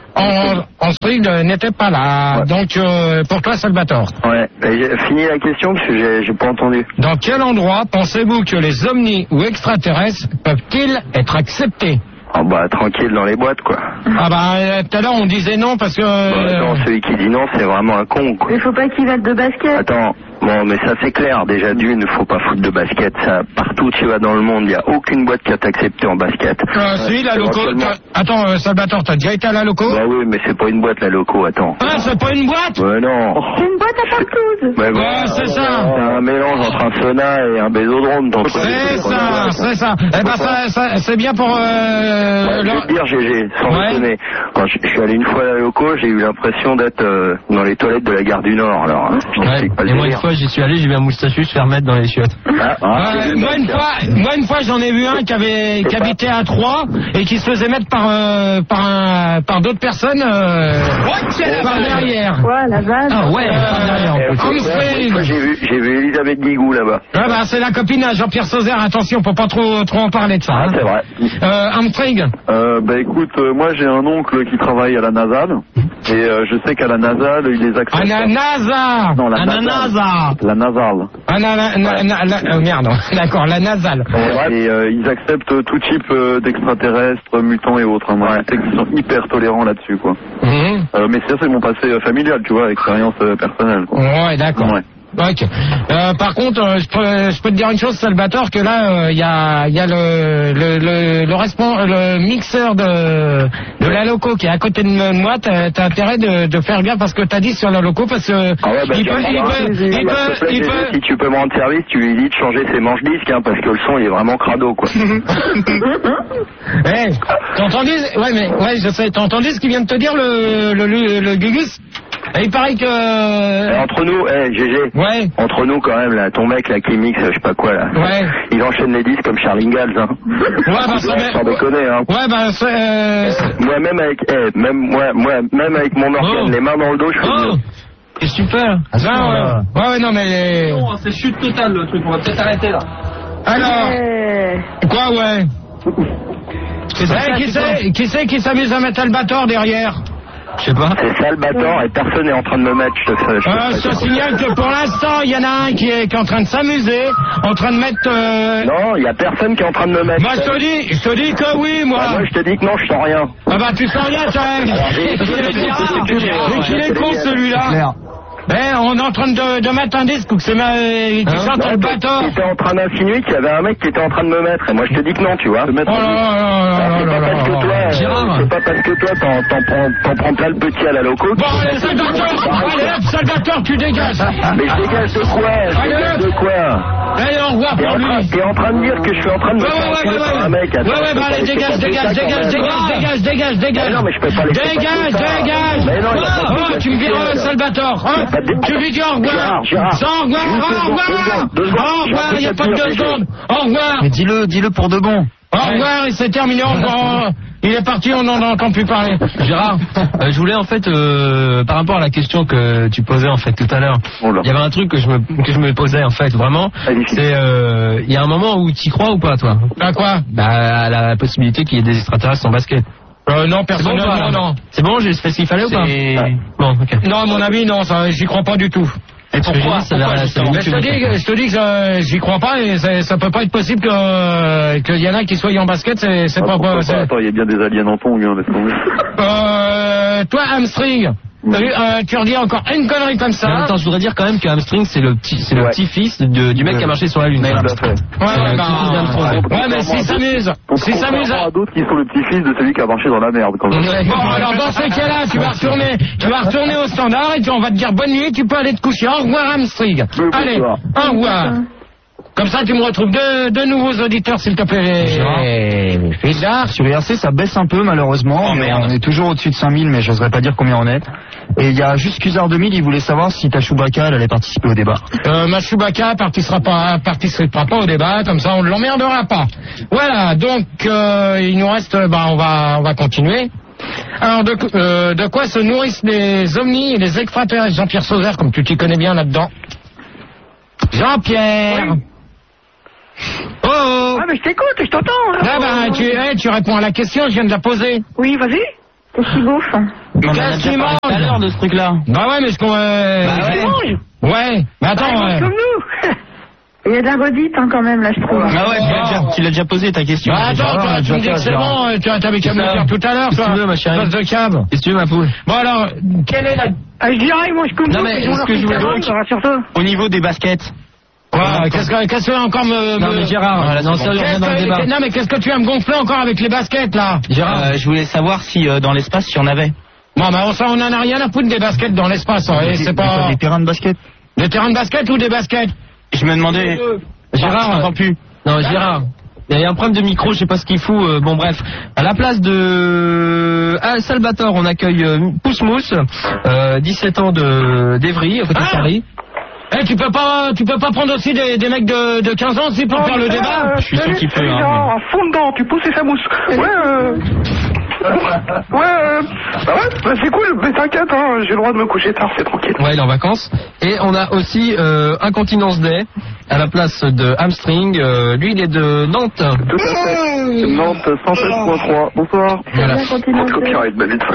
Speaker 11: en, en string n'étaient pas là? Donc euh, pour toi, Salvatore.
Speaker 10: Ouais, et j'ai fini la question parce que j'ai j'ai pas entendu.
Speaker 11: Dans quel endroit pensez-vous que les ovnis ou extraterrestres peuvent-ils être acceptés?
Speaker 10: Oh bah tranquille dans les boîtes quoi.
Speaker 11: Ah bah euh, tout à l'heure on disait non parce que...
Speaker 10: Bah, non, celui qui dit non c'est vraiment un con quoi.
Speaker 5: Il faut pas qu'ils mettent de basket.
Speaker 10: Attends, bon mais ça c'est clair, déjà d'une, faut pas foutre de basket, ça partout tu vas dans le monde, il y a aucune boîte qui va t'accepter en basket.
Speaker 11: Euh, si, la loco...
Speaker 10: éventuellement-
Speaker 11: t'as- Attends, euh, Salvatore, t'as déjà été à la loco?
Speaker 10: Bah oui mais c'est pas une boîte la loco, attends.
Speaker 11: Ah, c'est pas une boîte?
Speaker 10: Ouais non.
Speaker 5: C'est une boîte à partouze.
Speaker 10: Mais bon,
Speaker 11: Ouais, c'est ça.
Speaker 10: c'est un mélange entre un sauna et un bésodrome. donc-
Speaker 11: C'est ça, c'est ça. Eh ben ça, ça c'est bien pour... Euh,
Speaker 10: Ouais, je vais
Speaker 11: leur-
Speaker 10: te dire, G G, sans
Speaker 11: Ouais.
Speaker 10: déconner, quand je, je suis allé une fois à la loco, j'ai eu l'impression d'être euh, dans les toilettes de la gare du Nord, alors. hein. Je
Speaker 7: Ouais.
Speaker 10: t'explique pas le
Speaker 7: Et moi, une
Speaker 10: délire.
Speaker 7: fois, j'y suis allé, j'ai vu un moustachu se faire mettre dans les chiottes.
Speaker 10: Ah, ah,
Speaker 11: Ouais,
Speaker 10: c'est
Speaker 11: moi, une
Speaker 10: bien.
Speaker 11: fois, moi une fois j'en ai vu un qui avait qui habitait à Troyes et qui se faisait mettre par euh, par un par d'autres personnes euh, par derrière.
Speaker 5: Ouais, la vanne.
Speaker 7: Ah ouais, par derrière, en
Speaker 10: Eh,
Speaker 7: plus.
Speaker 10: faut-
Speaker 11: Comme
Speaker 10: ouais,
Speaker 11: c'est-
Speaker 10: une fois, j'ai vu, j'ai vu Elisabeth Guigou là-bas.
Speaker 11: Ah bah c'est la copine à Jean-Pierre Sauzère, attention, faut pas trop trop en parler de ça.
Speaker 10: Ah,
Speaker 11: Hein.
Speaker 10: c'est vrai.
Speaker 11: Euh, Hamstring.
Speaker 2: Euh, bah écoute, euh, moi j'ai un oncle qui travaille à la Nasal, et euh, je sais qu'à la Nasal, ils les acceptent.
Speaker 11: Ananasa.
Speaker 2: Non, la
Speaker 11: Ananasa.
Speaker 2: La Nasal.
Speaker 11: Anana- na- na- la- euh, merde, d'accord, la nasale.
Speaker 2: Et euh, ils acceptent tout type euh, d'extraterrestres, mutants et autres. Hein. Moi, je sais qu'ils sont hyper tolérants là-dessus, quoi.
Speaker 11: Mhm.
Speaker 2: Euh, mais ça, c'est mon passé euh, familial, tu vois, expérience euh, personnelle, quoi.
Speaker 11: Ouais, d'accord.
Speaker 2: Ouais.
Speaker 11: Ok. Euh, par contre, euh, je peux, je peux te dire une chose, Salvatore, que là, il y a, y a le, le, le, le, respon- le mixeur de, de la loco qui est à côté de moi. T'as t'as intérêt de, de faire bien parce que t'as dit sur la loco, parce que
Speaker 10: Ah ouais, bah,
Speaker 11: il
Speaker 10: tiens,
Speaker 11: peut, il
Speaker 10: bah,
Speaker 11: peut,
Speaker 10: bah,
Speaker 11: il
Speaker 10: s'il te
Speaker 11: peut,
Speaker 10: plaît,
Speaker 11: il
Speaker 10: G G,
Speaker 11: peut.
Speaker 10: si tu peux me rendre service, tu lui dis de changer ses manches disques, hein, parce que le son il est vraiment crado, quoi.
Speaker 11: Eh, t'as entendu? Ouais, mais ouais, je sais. T'as entendu ce qu'il vient de te dire le, le, le, le Gugus? Et il paraît que.
Speaker 10: Eh, entre nous, eh, G G.
Speaker 11: Ouais.
Speaker 10: Entre nous quand même, là, ton mec là qui mixe, je sais pas quoi là.
Speaker 11: Ouais.
Speaker 10: Il enchaîne les disques comme Charlie Ingalls, hein.
Speaker 11: Ouais, bah, ça va-
Speaker 10: Sans déconner, hein.
Speaker 11: Ouais, bah, c'est, euh, c'est-
Speaker 10: Moi même avec, eh, même moi, moi, même avec mon organe,
Speaker 7: Oh.
Speaker 10: les mains dans le dos, je fais
Speaker 7: Oh,
Speaker 10: mieux.
Speaker 7: c'est super.
Speaker 11: non, ouais. Ouais, ouais, non, mais.
Speaker 7: Non, c'est chute totale le truc, on va peut-être arrêter là.
Speaker 11: Alors.
Speaker 5: Ouais.
Speaker 11: Quoi, ouais?
Speaker 7: C'est ça,
Speaker 11: Eh, qui
Speaker 7: c'est
Speaker 11: c'est qui, c'est qui s'amuse à mettre Albator derrière?
Speaker 7: Je sais pas.
Speaker 10: C'est Salvatore et personne n'est en train de me mettre, je te fais. Je te
Speaker 11: Euh,
Speaker 10: fais
Speaker 11: je te
Speaker 10: ça.
Speaker 11: signale que pour l'instant, il y en a un qui est, qui est en train de s'amuser, en train de mettre... euh,
Speaker 10: Non, il y a personne qui est en train de me mettre.
Speaker 11: Moi, je te dis, je te dis que oui, moi.
Speaker 10: Ah, moi, je te dis que non, je sens rien.
Speaker 11: Ah bah, tu sens rien, toi.
Speaker 10: j'ai-
Speaker 11: Mais qu'il est
Speaker 10: j'ai-
Speaker 11: con,
Speaker 10: j'ai- j'ai-
Speaker 11: mais qu'il est con,
Speaker 10: j'ai-
Speaker 11: celui-là. Eh, on est en train de, de mettre un disque ou que c'est ma, qui chante
Speaker 10: Non,
Speaker 11: Albator.
Speaker 10: tu étais en train d'insinuer qu'il y avait un mec qui était en train de me mettre, et moi je te dis que non, tu vois.
Speaker 11: Oh là là là
Speaker 10: C'est
Speaker 11: là
Speaker 10: pas
Speaker 11: là
Speaker 10: parce que
Speaker 11: là
Speaker 10: toi,
Speaker 11: là.
Speaker 10: euh,
Speaker 7: Gérard.
Speaker 10: c'est pas parce que toi t'en, t'en prends, t'en prends plein le petit à la loco.
Speaker 11: Bon, allez, Salvatore, allez hop, Salvatore, tu dégages.
Speaker 10: Mais je dégage de quoi Je
Speaker 11: Allez
Speaker 10: dégage
Speaker 11: hop,
Speaker 10: de de quoi?
Speaker 11: Allez, au revoir pour lui.
Speaker 10: T'es en train de dire que je suis en train de me
Speaker 11: Ouais, ouais, ouais, ouais, ouais.
Speaker 10: un mec.
Speaker 11: Ouais, ouais, bah allez, dégage, dégage, dégage, dégage, dégage, dégage, dégage.
Speaker 10: Non, mais je peux pas laisser
Speaker 11: Dégage, dégage.
Speaker 10: Mais non, il y a pas de
Speaker 11: Oh, tu me vires Salvatore, hein. Tu lui dis au revoir. Au revoir, au revoir. Au revoir, il n'y a pas de deux secondes. Au revoir.
Speaker 8: Mais dis-le, dis-le pour de bon.
Speaker 11: Au revoir, et c'est terminé, au revoir. Il est parti, on n'en entend plus parler.
Speaker 7: Gérard, euh, je voulais en fait, euh, par rapport à la question que tu posais en fait tout à l'heure, il y avait un truc que je me, que je me posais en fait vraiment, c'est euh, il y a un moment où tu y crois ou pas toi?
Speaker 11: À quoi?
Speaker 7: Bah à la possibilité qu'il y ait des extraterrestres en basket.
Speaker 11: Euh, non, personnellement,
Speaker 7: bon,
Speaker 11: non.
Speaker 7: C'est bon, j'ai fait ce qu'il fallait ou pas? Bon, ok.
Speaker 11: Non, à mon avis, non, ça, j'y crois pas du tout.
Speaker 7: Et pourquoi, ça pourquoi ça
Speaker 11: mais je te dis, je te dis que euh, j'y crois pas et ça, ça peut pas être possible que euh, qu'il y en a qui soient en basket, c'est c'est
Speaker 2: ah,
Speaker 11: pas pas.
Speaker 2: pas attends, il y a bien des aliens en tongs, hein, laisse tomber.
Speaker 11: Euh, toi, hamstring. Mmh. Euh, tu redis encore une connerie comme ça.
Speaker 7: En même temps, je voudrais dire quand même que Hamstring, c'est le petit, c'est ouais. le petit-fils de, du mec ouais. qui a marché sur la Lune.
Speaker 2: Ouais,
Speaker 7: ouais,
Speaker 2: ouais,
Speaker 11: bah, ouais, mais s'il s'amuse, s'il s'amuse.
Speaker 2: Il y a d'autres qui sont le petit-fils de celui qui a marché dans la merde. Quand même.
Speaker 11: Bon, alors dans ce cas-là, tu vas retourner, tu vas retourner au standard et puis on va te dire bonne nuit. Tu peux aller te coucher. Au revoir, Hamstring. Allez, au revoir. Comme ça, tu me retrouves deux, deux nouveaux auditeurs, s'il te plaît.
Speaker 8: Bizarre. Sur I R C, ça baisse un peu, malheureusement. Oh, merde. On est toujours au-dessus de cinq mille, mais j'oserais pas dire combien on est. Et il y a juste Cusard deux mille, il voulait savoir si ta Chewbacca, elle allait participer au débat.
Speaker 11: Euh, ma Chewbacca participera pas, participera pas au débat, comme ça on ne l'emmerdera pas. Voilà, donc, euh, il nous reste, bah, on va, on va continuer. Alors, de, euh, de quoi se nourrissent les ovnis et les extraterrestres? Jean-Pierre Sauzère, comme tu t'y connais bien là-dedans. Jean-Pierre.
Speaker 14: Oui.
Speaker 11: Oh!
Speaker 14: Ah, mais je t'écoute, je t'entends.
Speaker 11: Ah, bah, tu, hey, tu réponds à la question, je viens de la poser.
Speaker 14: Oui, vas-y.
Speaker 9: Qu'est-ce qu'il bouffe?
Speaker 11: Qu'est-ce qu'il mange?
Speaker 12: Tout à l'heure de ce truc-là.
Speaker 11: Bah ouais, mais ce qu'on... Euh...
Speaker 14: Bah ouais.
Speaker 11: mange. Ouais, mais attends...
Speaker 14: Bah,
Speaker 11: ouais.
Speaker 14: comme nous.
Speaker 9: Il y a de la redite, hein, quand même, là, je trouve.
Speaker 12: Ah ouais, tu l'as déjà, tu l'as déjà posé ta question.
Speaker 11: Bah attends, toi, tu me dis que c'est bon, tu avais qu'à me le dire tout à l'heure, toi.
Speaker 7: Qu'est-ce que tu veux, ma chérie?
Speaker 11: Passe de cab.
Speaker 7: Qu'est-ce que tu veux, ma poule?
Speaker 11: Bon alors, quelle est la...
Speaker 14: Ah, je dirais, moi, je connais.
Speaker 12: Non, mais est-ce que je voulais donc, au niveau des baskets.
Speaker 11: Quoi? Qu'est-ce que, qu'est-ce que tu vas encore me...
Speaker 7: Non mais Gérard,
Speaker 11: voilà,
Speaker 7: non, ça,
Speaker 11: bon.
Speaker 7: dans le débat.
Speaker 11: Non mais qu'est-ce que tu vas me gonfler encore avec les baskets, là?
Speaker 12: Gérard, euh, je voulais savoir si euh, dans l'espace, il y en avait.
Speaker 11: Bon, bah ça, on en a rien à foutre des baskets dans l'espace, hein, et c'est pas...
Speaker 8: Des terrains de basket?
Speaker 11: Des terrains de basket ou des baskets?
Speaker 12: Je me demandais...
Speaker 7: Gérard,
Speaker 12: j'entends plus.
Speaker 7: Non, Gérard, il y a un problème de micro, je sais pas ce qu'il fout. Euh, bon, bref. À la place de ah, Salvatore, on accueille euh, Pousse-Mousse, euh, dix-sept ans de d'Evry, à côté
Speaker 11: ah
Speaker 7: de Paris.
Speaker 11: Eh, tu peux pas, tu peux pas prendre aussi des, des mecs de, de quinze ans aussi pour oh, faire le débat?
Speaker 12: euh, Je suis sûr qu'il peut.
Speaker 6: Hein,
Speaker 12: hein,
Speaker 6: à fond dedans, tu pousses et ça mousse. Ouais, euh... ouais, euh... bah ouais, bah c'est cool, mais t'inquiète, hein, j'ai le droit de me coucher tard, c'est tranquille.
Speaker 7: Ouais, il est en vacances. Et on a aussi euh, Incontinence Day à la place de Hamstring. Euh, lui, il est de Nantes.
Speaker 2: Tout à fait. Nantes cent sept point trois. Bonsoir.
Speaker 7: Voilà.
Speaker 2: Copyright, bah vite.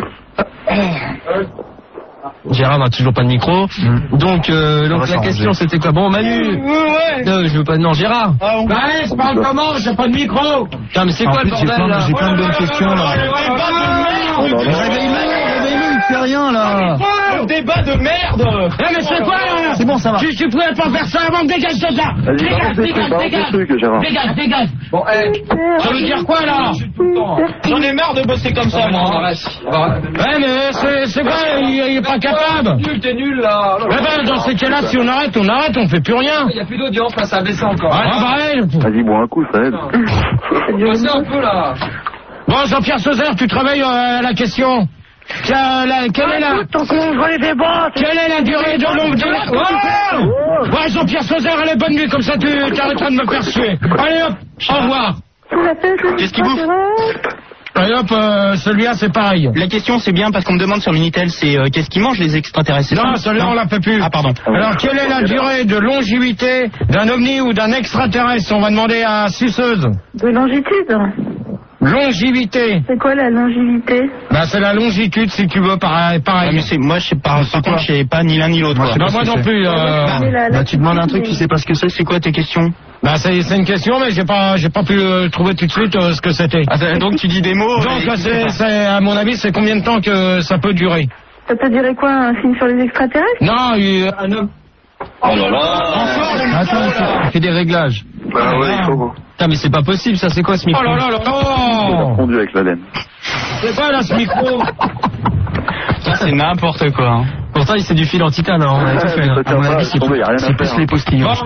Speaker 7: Gérard n'a toujours pas de micro. Mmh. Donc, euh, donc la question c'était quoi? Bon, Manu.
Speaker 11: Ouais.
Speaker 7: Non, je veux pas. Non, Gérard.
Speaker 11: Ah, on... Bah, je parle comment? J'ai pas de micro.
Speaker 7: Putain, mais c'est quoi le bordel là?
Speaker 8: J'ai plein de bonnes questions là. Réveille-le, réveille-le, il fait rien là.
Speaker 11: Un débat de merde. Eh mais c'est quoi là?
Speaker 8: C'est bon, ça va.
Speaker 11: Tu, tu pouvais pas faire ça avant de dégager de là. Dégage, dégage, dégage. Dégage, dégage. Bon, eh. Ça veut dire quoi là? J'en ai marre de bosser comme ça, moi. Ouais, mais c'est, c'est vrai, il, il est pas capable.
Speaker 7: Nul, t'es nul là.
Speaker 11: Ouais, ben, dans ces cas-là, si on arrête, on arrête, on fait plus rien.
Speaker 7: Il y a plus d'audience, là, ça a baissé encore.
Speaker 11: Ouais, pareil.
Speaker 2: Vas-y, bois un coup, ça aide.
Speaker 7: Passez un peu là.
Speaker 11: Bon, Jean-Pierre Sauzère, tu travailles à la question. La, la, quelle est la... Quelle est la durée de longue durée? Ouais, ouais, Jean-Pierre Sauzère, elle est bonne nuit, comme ça tu arrêteras de me faire suer. Allez hop, au revoir.
Speaker 12: Qu'est-ce qu'il bouffe?
Speaker 11: Allez hop, euh, celui-là c'est pareil.
Speaker 12: La question c'est bien parce qu'on me demande sur Minitel, c'est euh, qu'est-ce qu'ils mangent les extraterrestres?
Speaker 11: Non, celui-là on l'a fait plus.
Speaker 12: Ah pardon.
Speaker 11: Alors quelle est la durée de longévité d'un ovni ou d'un extraterrestre? On va demander à Suceuse.
Speaker 9: De longitude?
Speaker 11: Longévité.
Speaker 9: C'est quoi la longévité?
Speaker 11: Bah c'est la longitude si tu veux, pareil. pareil.
Speaker 12: Ouais, mais c'est, moi je sais pas, par contre je sais pas ni l'un ni l'autre.
Speaker 11: Moi, bah, moi non plus. Euh...
Speaker 9: Bah, la, la
Speaker 8: bah tu demandes un truc, tu sais pas ce que c'est, c'est quoi tes questions?
Speaker 11: Bah c'est, c'est une question, mais j'ai pas, j'ai pas pu euh, trouver tout de suite euh, ce que c'était.
Speaker 12: Ah, donc tu dis des mots.
Speaker 11: Donc et... c'est, c'est, à mon avis, c'est combien de temps que ça peut durer?
Speaker 9: Ça peut durer quoi, un film sur les extraterrestres?
Speaker 11: Non, il, un homme.
Speaker 7: Oh là là. Attends, il fait des réglages.
Speaker 2: Bah ouais, il faut.
Speaker 7: Putain, mais c'est pas possible, ça c'est quoi ce micro?
Speaker 11: Oh là là là là.
Speaker 2: Fondu avec la laine.
Speaker 11: C'est quoi là ce micro?
Speaker 12: Ça c'est n'importe quoi. Hein.
Speaker 7: Pourtant, c'est du fil en titane, hein, on a tout fait. Là.
Speaker 8: À mon avis, c'est plus les postillons, je pense.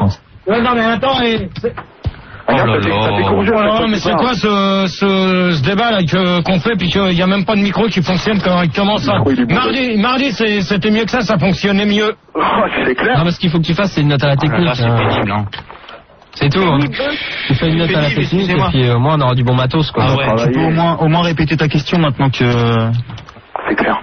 Speaker 11: Ouais, non, mais attends, et...
Speaker 7: Oh là là.
Speaker 11: Oh, mais c'est quoi ce, ce, ce débat là que, qu'on fait puis qu'il n'y a même pas de micro qui fonctionne correctement ça. Mardi, mardi c'est, c'était mieux que ça, ça fonctionnait mieux.
Speaker 6: Oh, c'est clair.
Speaker 7: Non, mais ce qu'il faut que tu fasses, c'est une note à la technique.
Speaker 12: Ah, là, c'est
Speaker 7: hein.
Speaker 12: pénible, hein.
Speaker 7: C'est tout. Hein. Tu fais une note à la technique et puis au moins on aura du bon matos quoi.
Speaker 8: Ah ouais, tu peux au moins, au moins répéter ta question maintenant que...
Speaker 6: C'est clair.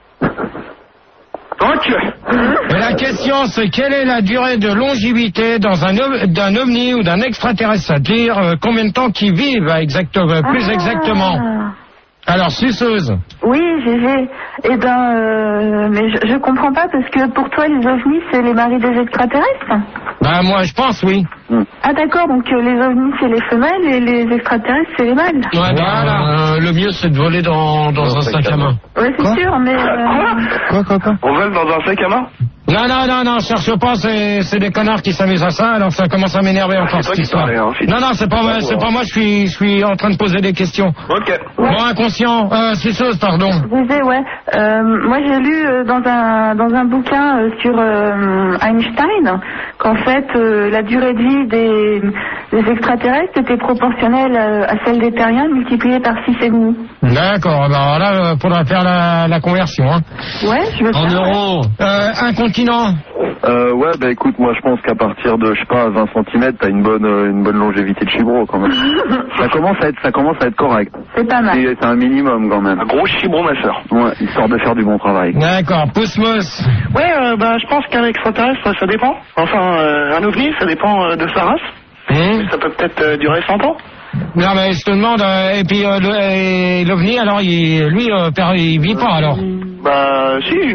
Speaker 6: Donc,
Speaker 11: et la question c'est quelle est la durée de longévité dans un, ov- d'un ovni ou d'un extraterrestre, c'est-à-dire euh, combien de temps qu'ils vivent exactement, euh, plus
Speaker 5: Ah.
Speaker 11: exactement. Alors, suceuse.
Speaker 5: Oui, Gégé. Eh ben, euh, mais je, je comprends pas parce que pour toi, les ovnis, c'est les maris des extraterrestres.
Speaker 11: Bah, moi, je pense, oui.
Speaker 5: Ah d'accord, donc euh, les ovnis, c'est les femelles et les extraterrestres, c'est les mâles.
Speaker 11: Ouais, voilà. Euh, le mieux, c'est de voler dans, dans un sac à main.
Speaker 5: Ouais, c'est sûr, mais... Euh...
Speaker 8: Quoi, quoi, quoi
Speaker 6: on vole dans un sac à main?
Speaker 11: Non, non, non, non, cherche pas, c'est, c'est des connards qui s'amusent à ça, alors ça commence à m'énerver encore,
Speaker 6: toi
Speaker 11: cette
Speaker 6: qui
Speaker 11: histoire.
Speaker 6: parlais, hein, Philippe.
Speaker 11: Non, non, c'est pas moi, c'est pas moi, je suis, je suis en train de poser des questions.
Speaker 6: Ok.
Speaker 11: Bon, inconscient, euh, suceuse, pardon.
Speaker 5: Je disais, ouais. Euh, moi, j'ai lu euh, dans un dans un bouquin euh, sur euh, Einstein qu'en fait, euh, la durée de vie des, des extraterrestres était proportionnelle euh, à celle des terriens multipliée par six et demi.
Speaker 11: D'accord, bah là, euh, faudra faire la, la conversion, hein.
Speaker 5: Ouais, je veux
Speaker 7: En
Speaker 5: bien, ouais.
Speaker 7: euros.
Speaker 11: Euh, un continent.
Speaker 2: Euh, ouais, bah écoute, moi je pense qu'à partir de, je sais pas, vingt centimètres, t'as une bonne, euh, une bonne longévité de chibro quand même. ça commence à être, ça commence à être correct.
Speaker 5: C'est pas mal.
Speaker 2: C'est, c'est un minimum quand même.
Speaker 6: Un gros chibron, ma soeur.
Speaker 2: Ouais, histoire de faire du bon travail.
Speaker 11: D'accord, Pousmos.
Speaker 14: Ouais, euh, bah, je pense qu'un extraterrestre, ça dépend. Enfin, euh, un ovni, ça dépend euh, de sa race.
Speaker 11: Hum.
Speaker 14: Ça peut peut-être euh, durer cent ans.
Speaker 11: Non, mais je te demande, euh, et puis euh, le- et l'ovni, alors, il, lui, euh, per- il vit pas, alors.
Speaker 14: Bah, si,